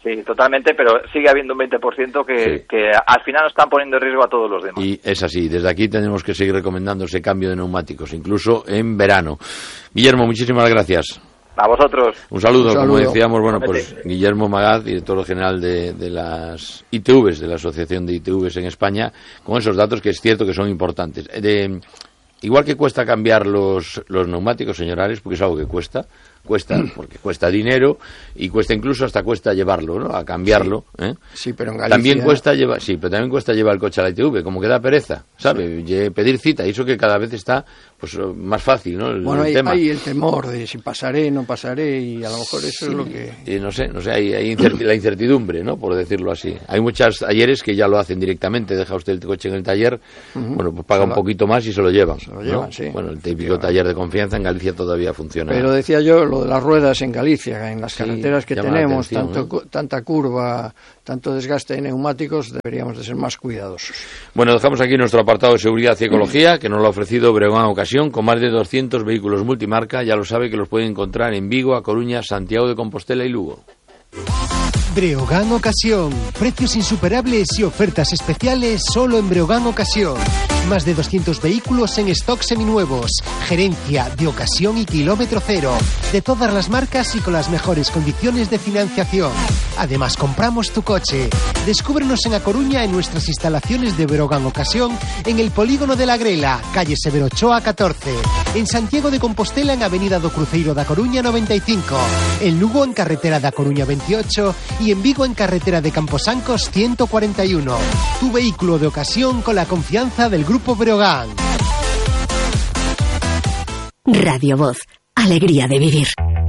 Sí, totalmente, pero sigue habiendo un 20% que al final nos están poniendo en riesgo a todos los demás. Y es así, desde aquí tenemos que seguir recomendando ese cambio de neumáticos, incluso en verano. Guillermo, muchísimas gracias. A vosotros. Un saludo. Como decíamos, bueno, pues Guillermo Magaz, director general de las ITVs, de la Asociación de ITVs en España, con esos datos que es cierto que son importantes. Igual que cuesta cambiar los neumáticos, señores, porque es algo que cuesta, porque cuesta dinero y cuesta llevarlo, ¿no? A cambiarlo, ¿eh? Sí, pero en Galicia... También cuesta llevar el coche a la ITV, como que da pereza, ¿sabe? Sí. Pedir cita, y eso que cada vez está pues más fácil, ¿no? Hay el temor de si pasaré, no pasaré, y a lo mejor eso es lo que... Y no sé, hay la incertidumbre, ¿no? Por decirlo así. Hay muchos talleres que ya lo hacen directamente, deja usted el coche en el taller, bueno, pues paga un poquito más y se lo llevan. ¿No? Sí. Bueno, el típico taller de confianza en Galicia todavía funciona. Pero decía yo, lo de las ruedas en Galicia, en las carreteras que tenemos, tanta curva, tanto desgaste de neumáticos, deberíamos de ser más cuidadosos. Bueno, dejamos aquí nuestro apartado de seguridad y ecología, que nos lo ha ofrecido Breogán Ocasión, con más de 200 vehículos multimarca. Ya lo sabe que los puede encontrar en Vigo, A Coruña, Santiago de Compostela y Lugo. Breogán Ocasión. Precios insuperables y ofertas especiales solo en Breogán Ocasión. Más de 200 vehículos en stock seminuevos. Gerencia de ocasión y kilómetro cero. De todas las marcas y con las mejores condiciones de financiación. Además, compramos tu coche. Descúbrenos en A Coruña en nuestras instalaciones de Breogán Ocasión, en el Polígono de la Grela, calle Severo Ochoa 14. En Santiago de Compostela, en Avenida do Cruceiro da Coruña 95. En Lugo, en carretera da Coruña 28. Y en Vigo, en carretera de Camposancos 141. Tu vehículo de ocasión con la confianza del Grupo Breogán. Radio Voz, alegría de vivir.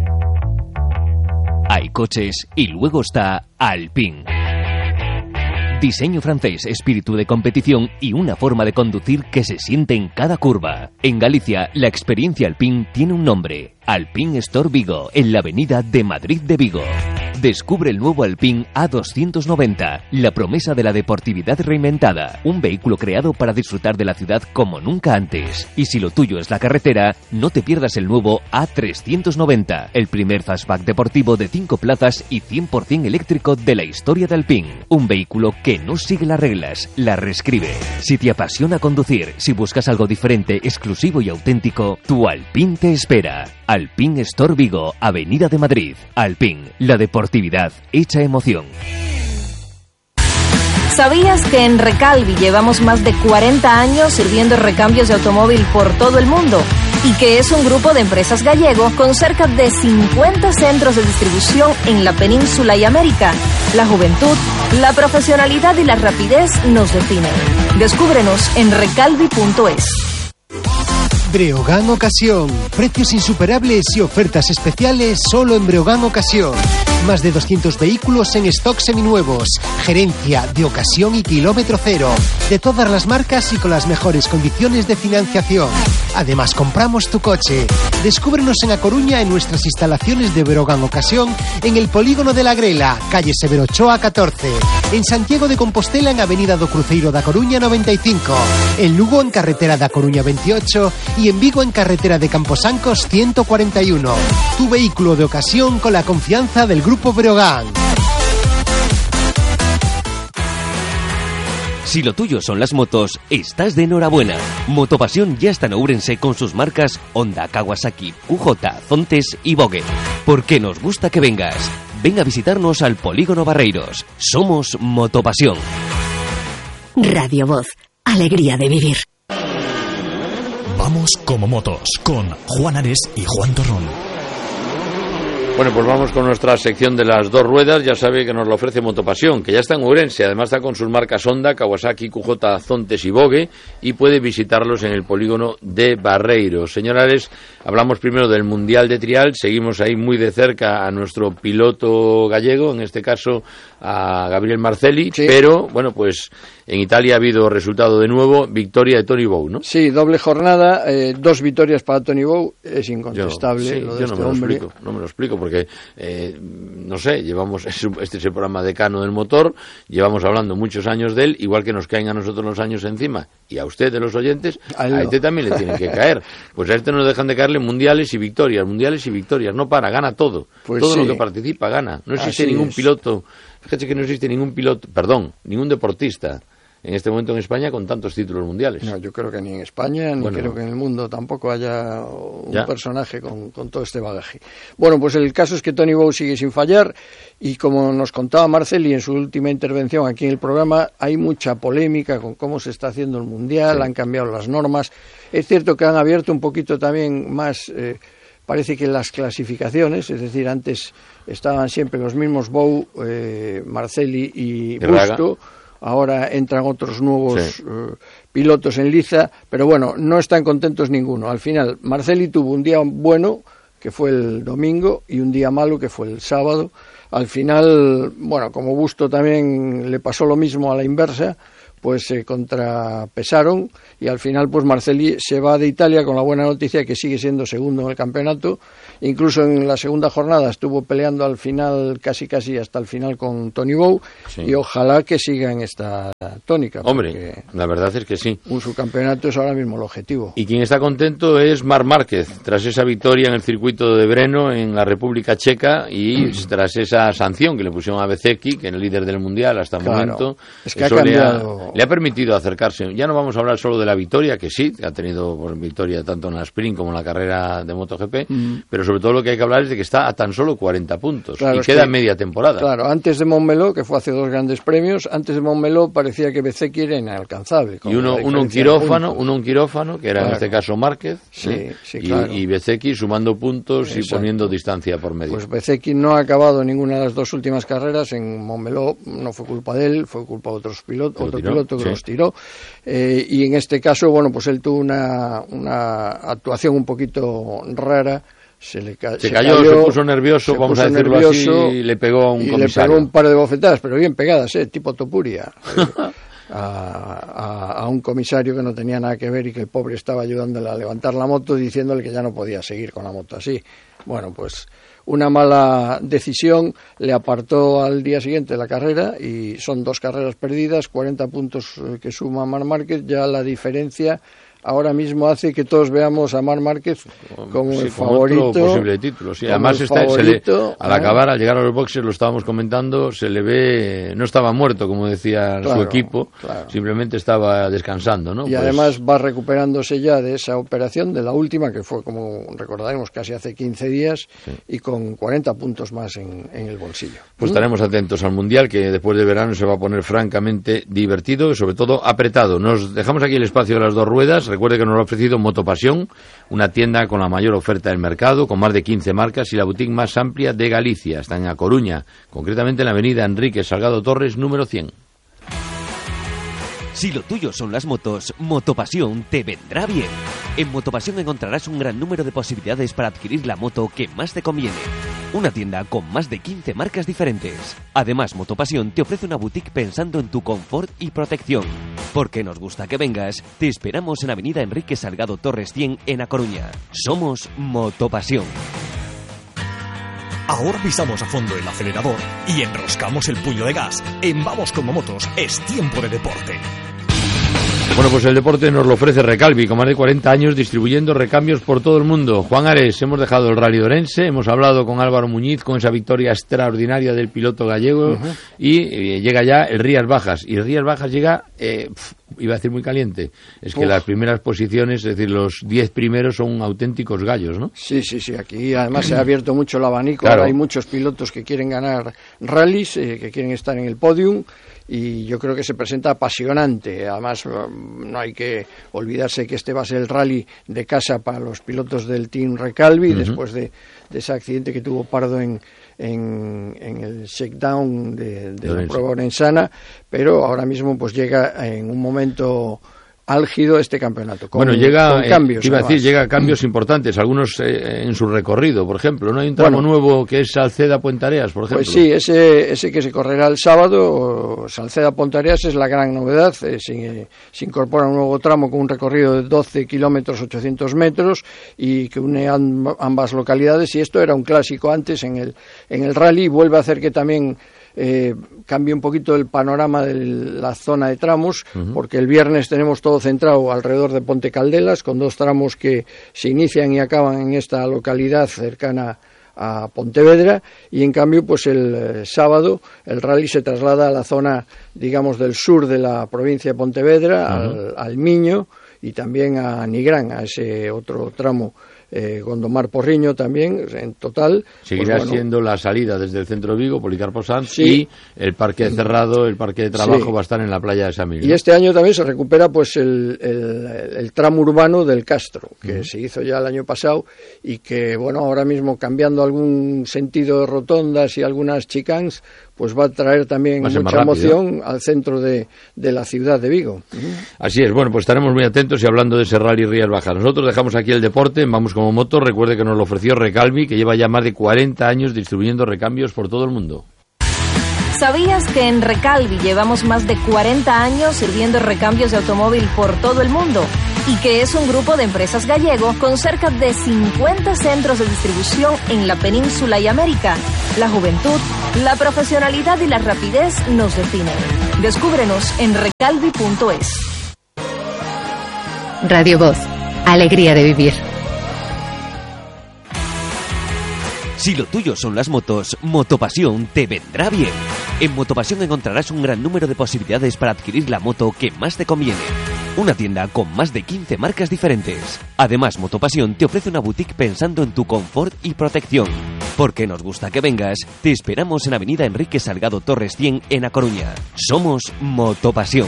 Hay coches y luego está Alpine. Diseño francés, espíritu de competición y una forma de conducir que se siente en cada curva. En Galicia, la experiencia Alpine tiene un nombre: Alpine Store Vigo, en la avenida de Madrid de Vigo. Descubre el nuevo Alpine A290, la promesa de la deportividad reinventada. Un vehículo creado para disfrutar de la ciudad como nunca antes. Y si lo tuyo es la carretera, no te pierdas el nuevo A390, el primer fastback deportivo de 5 plazas y 100% eléctrico de la historia de Alpine. Un vehículo que no sigue las reglas, las reescribe. Si te apasiona conducir, si buscas algo diferente, exclusivo y auténtico, tu Alpine te espera. Alpine Store Vigo, Avenida de Madrid. Alpine, la deportividad hecha emoción. ¿Sabías que en Recalvi llevamos más de 40 años sirviendo recambios de automóvil por todo el mundo? Y que es un grupo de empresas gallego con cerca de 50 centros de distribución en la península y América. La juventud, la profesionalidad y la rapidez nos definen. Descúbrenos en recalvi.es. Breogán Ocasión. Precios insuperables y ofertas especiales solo en Breogán Ocasión. Más de 200 vehículos en stock seminuevos. Gerencia de ocasión y kilómetro cero. De todas las marcas y con las mejores condiciones de financiación. Además, compramos tu coche. Descúbrenos en A Coruña en nuestras instalaciones de Breogán Ocasión, en el Polígono de la Grela, calle Severo Ochoa 14. En Santiago de Compostela, en Avenida do Cruceiro da Coruña 95. En Lugo, en carretera da Coruña 28. Y en Vigo, en carretera de Camposancos 141. Tu vehículo de ocasión con la confianza del Grupo Breogán. Si lo tuyo son las motos, estás de enhorabuena. Motopasión ya está en Ourense con sus marcas Honda, Kawasaki, QJ, Zontes y Vogue. Porque nos gusta que vengas. Ven a visitarnos al Polígono Barreiros. Somos Motopasión. Radio Voz, alegría de vivir. Vamos como motos, con Juan Ares y Juan Torrón. Bueno, pues vamos con nuestra sección de las dos ruedas. Ya sabe que nos lo ofrece Motopasión, que ya está en Ourense. Además está con sus marcas Honda, Kawasaki, QJ, Zontes y Vogue, y puede visitarlos en el Polígono de Barreiros. Señores, hablamos primero del Mundial de Trial. Seguimos ahí muy de cerca a nuestro piloto gallego, en este caso a Gabriel Marcelli, sí. Pero, bueno, pues en Italia ha habido resultado de nuevo, victoria de Tony Bow, ¿no? Sí, doble jornada, 2 victorias para Tony Bow, es incontestable. Lo de yo no me lo explico, porque, no sé, llevamos, este es el programa decano del motor, llevamos hablando muchos años de él, igual que nos caen a nosotros los años encima, y a usted de los oyentes, a este también le tienen que caer. Pues a este no dejan de caerle mundiales y victorias, no para, gana todo. Pues todo sí. Lo que participa gana. No existe ningún piloto, fíjate que no existe ningún deportista en este momento en España con tantos títulos mundiales. No, yo creo que ni en España, ni creo que en el mundo tampoco haya un personaje con todo este bagaje. Bueno, pues el caso es que Tony Bow sigue sin fallar, y como nos contaba Marceli en su última intervención aquí en el programa, hay mucha polémica con cómo se está haciendo el Mundial, han cambiado las normas. Es cierto que han abierto un poquito también más, parece que las clasificaciones, es decir, antes estaban siempre los mismos Bow, Marceli y Busto. Ahora entran otros nuevos pilotos en liza, pero bueno, no están contentos ninguno. Al final, Marceli tuvo un día bueno, que fue el domingo, y un día malo, que fue el sábado. Al final, bueno, como Busto también le pasó lo mismo a la inversa, pues se contrapesaron, y al final pues Marceli se va de Italia con la buena noticia que sigue siendo segundo en el campeonato. Incluso en la segunda jornada estuvo peleando al final, casi hasta el final, con Tony Bow, y ojalá que siga en esta tónica. Hombre, la verdad es que sí. Un subcampeonato es ahora mismo el objetivo. Y quien está contento es Marc Márquez, tras esa victoria en el circuito de Brno en la República Checa, y tras esa sanción que le pusieron a Bezzecchi, que es el líder del Mundial hasta el momento. Es que ha cambiado. Le ha permitido acercarse. Ya no vamos a hablar solo de la victoria, que sí, que ha tenido victoria tanto en la sprint como en la carrera de MotoGP, pero sobre todo lo que hay que hablar es de que está a tan solo 40 puntos, y queda media temporada. Claro, antes de Montmeló, que fue hace 2 grandes premios, antes de Montmeló parecía que Bezzecchi era inalcanzable. Y uno un quirófano, que era en este caso Márquez, y Bezzecchi sumando puntos y poniendo distancia por medio. Pues Bezzecchi no ha acabado ninguna de las 2 últimas carreras en Montmeló, no fue culpa de él, fue culpa de otro piloto que los tiró, y en este caso, bueno, pues él tuvo una actuación un poquito rara. Se cayó, se puso nervioso, vamos a decirlo así, y le pegó a un comisario. Le pegó un par de bofetadas, pero bien pegadas, tipo Topuria, a un comisario que no tenía nada que ver, y que el pobre estaba ayudándole a levantar la moto, diciéndole que ya no podía seguir con la moto así. Bueno, pues una mala decisión le apartó al día siguiente de la carrera, y son 2 carreras perdidas, 40 puntos que suma Marc Márquez. Ya la diferencia ahora mismo hace que todos veamos a Marc Márquez como el favorito. Otro posible título, sí. Además, al acabar, al llegar a los boxes, lo estábamos comentando, se le ve, no estaba muerto, como decía su equipo, simplemente estaba descansando, ¿no? Y además va recuperándose ya de esa operación, de la última, que fue, como recordaremos, casi hace 15 días, y con 40 puntos más en el bolsillo. Pues estaremos atentos al Mundial, que después de verano se va a poner francamente divertido y sobre todo apretado. Nos dejamos aquí el espacio de las 2 ruedas. Recuerde que nos lo ha ofrecido Motopasión, una tienda con la mayor oferta del mercado, con más de 15 marcas y la boutique más amplia de Galicia. Está en A Coruña, concretamente en la avenida Enrique Salgado Torres, número 100. Si lo tuyo son las motos, Motopasión te vendrá bien. En Motopasión encontrarás un gran número de posibilidades para adquirir la moto que más te conviene. Una tienda con más de 15 marcas diferentes. Además, Motopasión te ofrece una boutique pensando en tu confort y protección. Porque nos gusta que vengas, te esperamos en Avenida Enrique Salgado Torres 100 en A Coruña. Somos Motopasión. Ahora pisamos a fondo el acelerador y enroscamos el puño de gas. En Vamos como Motos es tiempo de deporte. Bueno, pues el deporte nos lo ofrece Recalvi, con más de 40 años distribuyendo recambios por todo el mundo. Juan Ares, hemos dejado el Rally de Orense, hemos hablado con Álvaro Muñiz, con esa victoria extraordinaria del piloto gallego, y llega ya el Rías Bajas. Y el Rías Bajas llega, iba a decir muy caliente, es que las primeras posiciones, es decir, los 10 primeros son auténticos gallos, ¿no? Sí, aquí además se ha abierto mucho el abanico, claro. Ahora hay muchos pilotos que quieren ganar rallies, que quieren estar en el podium, y yo creo que se presenta apasionante. Además, no hay que olvidarse que este va a ser el rally de casa para los pilotos del Team Recalvi, después de ese accidente que tuvo Pardo en el shakedown de la prueba orensana, pero ahora mismo pues llega en un momento álgido este campeonato. Con cambios. Iba a decir, llega a cambios importantes, algunos en su recorrido, por ejemplo. ¿No hay un tramo nuevo que es Salceda-Puentareas, por ejemplo? Pues sí, ese que se correrá el sábado, Salceda-Puentareas, es la gran novedad. Se incorpora un nuevo tramo con un recorrido de 12 kilómetros 800 metros y que une ambas localidades, y esto era un clásico antes en el rally. Vuelve a hacer que también cambie un poquito el panorama de la zona de tramos, porque el viernes tenemos todo centrado alrededor de Ponte Caldelas, con 2 tramos que se inician y acaban en esta localidad cercana a Pontevedra, y en cambio pues el sábado el rally se traslada a la zona, digamos, del sur de la provincia de Pontevedra, al Miño, y también a Nigrán, a ese otro tramo, Gondomar Porriño también. En total seguirá siendo la salida desde el centro de Vigo, Policarpo Sanz, y el parque cerrado, el parque de trabajo va a estar en la playa de Samil, ¿no? Y este año también se recupera pues el tramo urbano del Castro, que se hizo ya el año pasado, y que ahora mismo, cambiando algún sentido de rotondas y algunas chicanes, pues va a traer también mucha emoción al centro de la ciudad de Vigo. Así es. Bueno, pues estaremos muy atentos, y hablando de ese rally Rías Bajas, nosotros dejamos aquí el deporte, vamos como moto. Recuerde que nos lo ofreció Recalvi, que lleva ya más de 40 años distribuyendo recambios por todo el mundo. ¿Sabías que en Recalvi llevamos más de 40 años sirviendo recambios de automóvil por todo el mundo? Y que es un grupo de empresas gallego con cerca de 50 centros de distribución en la península y América. La juventud, la profesionalidad y la rapidez nos definen. Descúbrenos en recalvi.es. Radio Voz, alegría de vivir. Si lo tuyo son las motos, Motopasión te vendrá bien. En Motopasión encontrarás un gran número de posibilidades para adquirir la moto que más te conviene. Una tienda con más de 15 marcas diferentes. Además, Motopasión te ofrece una boutique pensando en tu confort y protección. Porque nos gusta que vengas, te esperamos en Avenida Enrique Salgado Torres 100 en A Coruña. Somos Motopasión.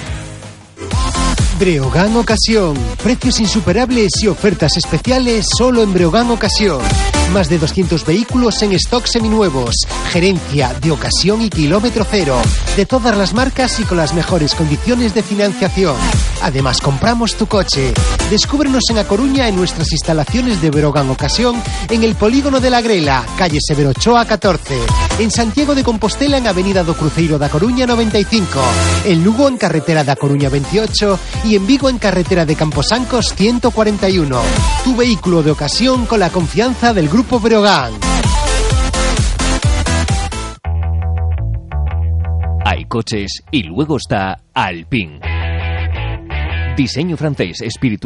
Breogán Ocasión. Precios insuperables y ofertas especiales solo en Breogán Ocasión. Más de 200 vehículos en stock seminuevos. Gerencia de ocasión y kilómetro cero. De todas las marcas y con las mejores condiciones de financiación. Además, compramos tu coche. Descúbrenos en A Coruña, en nuestras instalaciones de Breogán Ocasión, en el Polígono de la Grela, calle Severo Ochoa 14. En Santiago de Compostela, en Avenida do Cruceiro da Coruña 95. En Lugo, en carretera da Coruña 28. Y en Vigo, en carretera de Camposancos 141. Tu vehículo de ocasión con la confianza del Grupo Breogán. Hay coches y luego está Alpine. Diseño francés, espíritu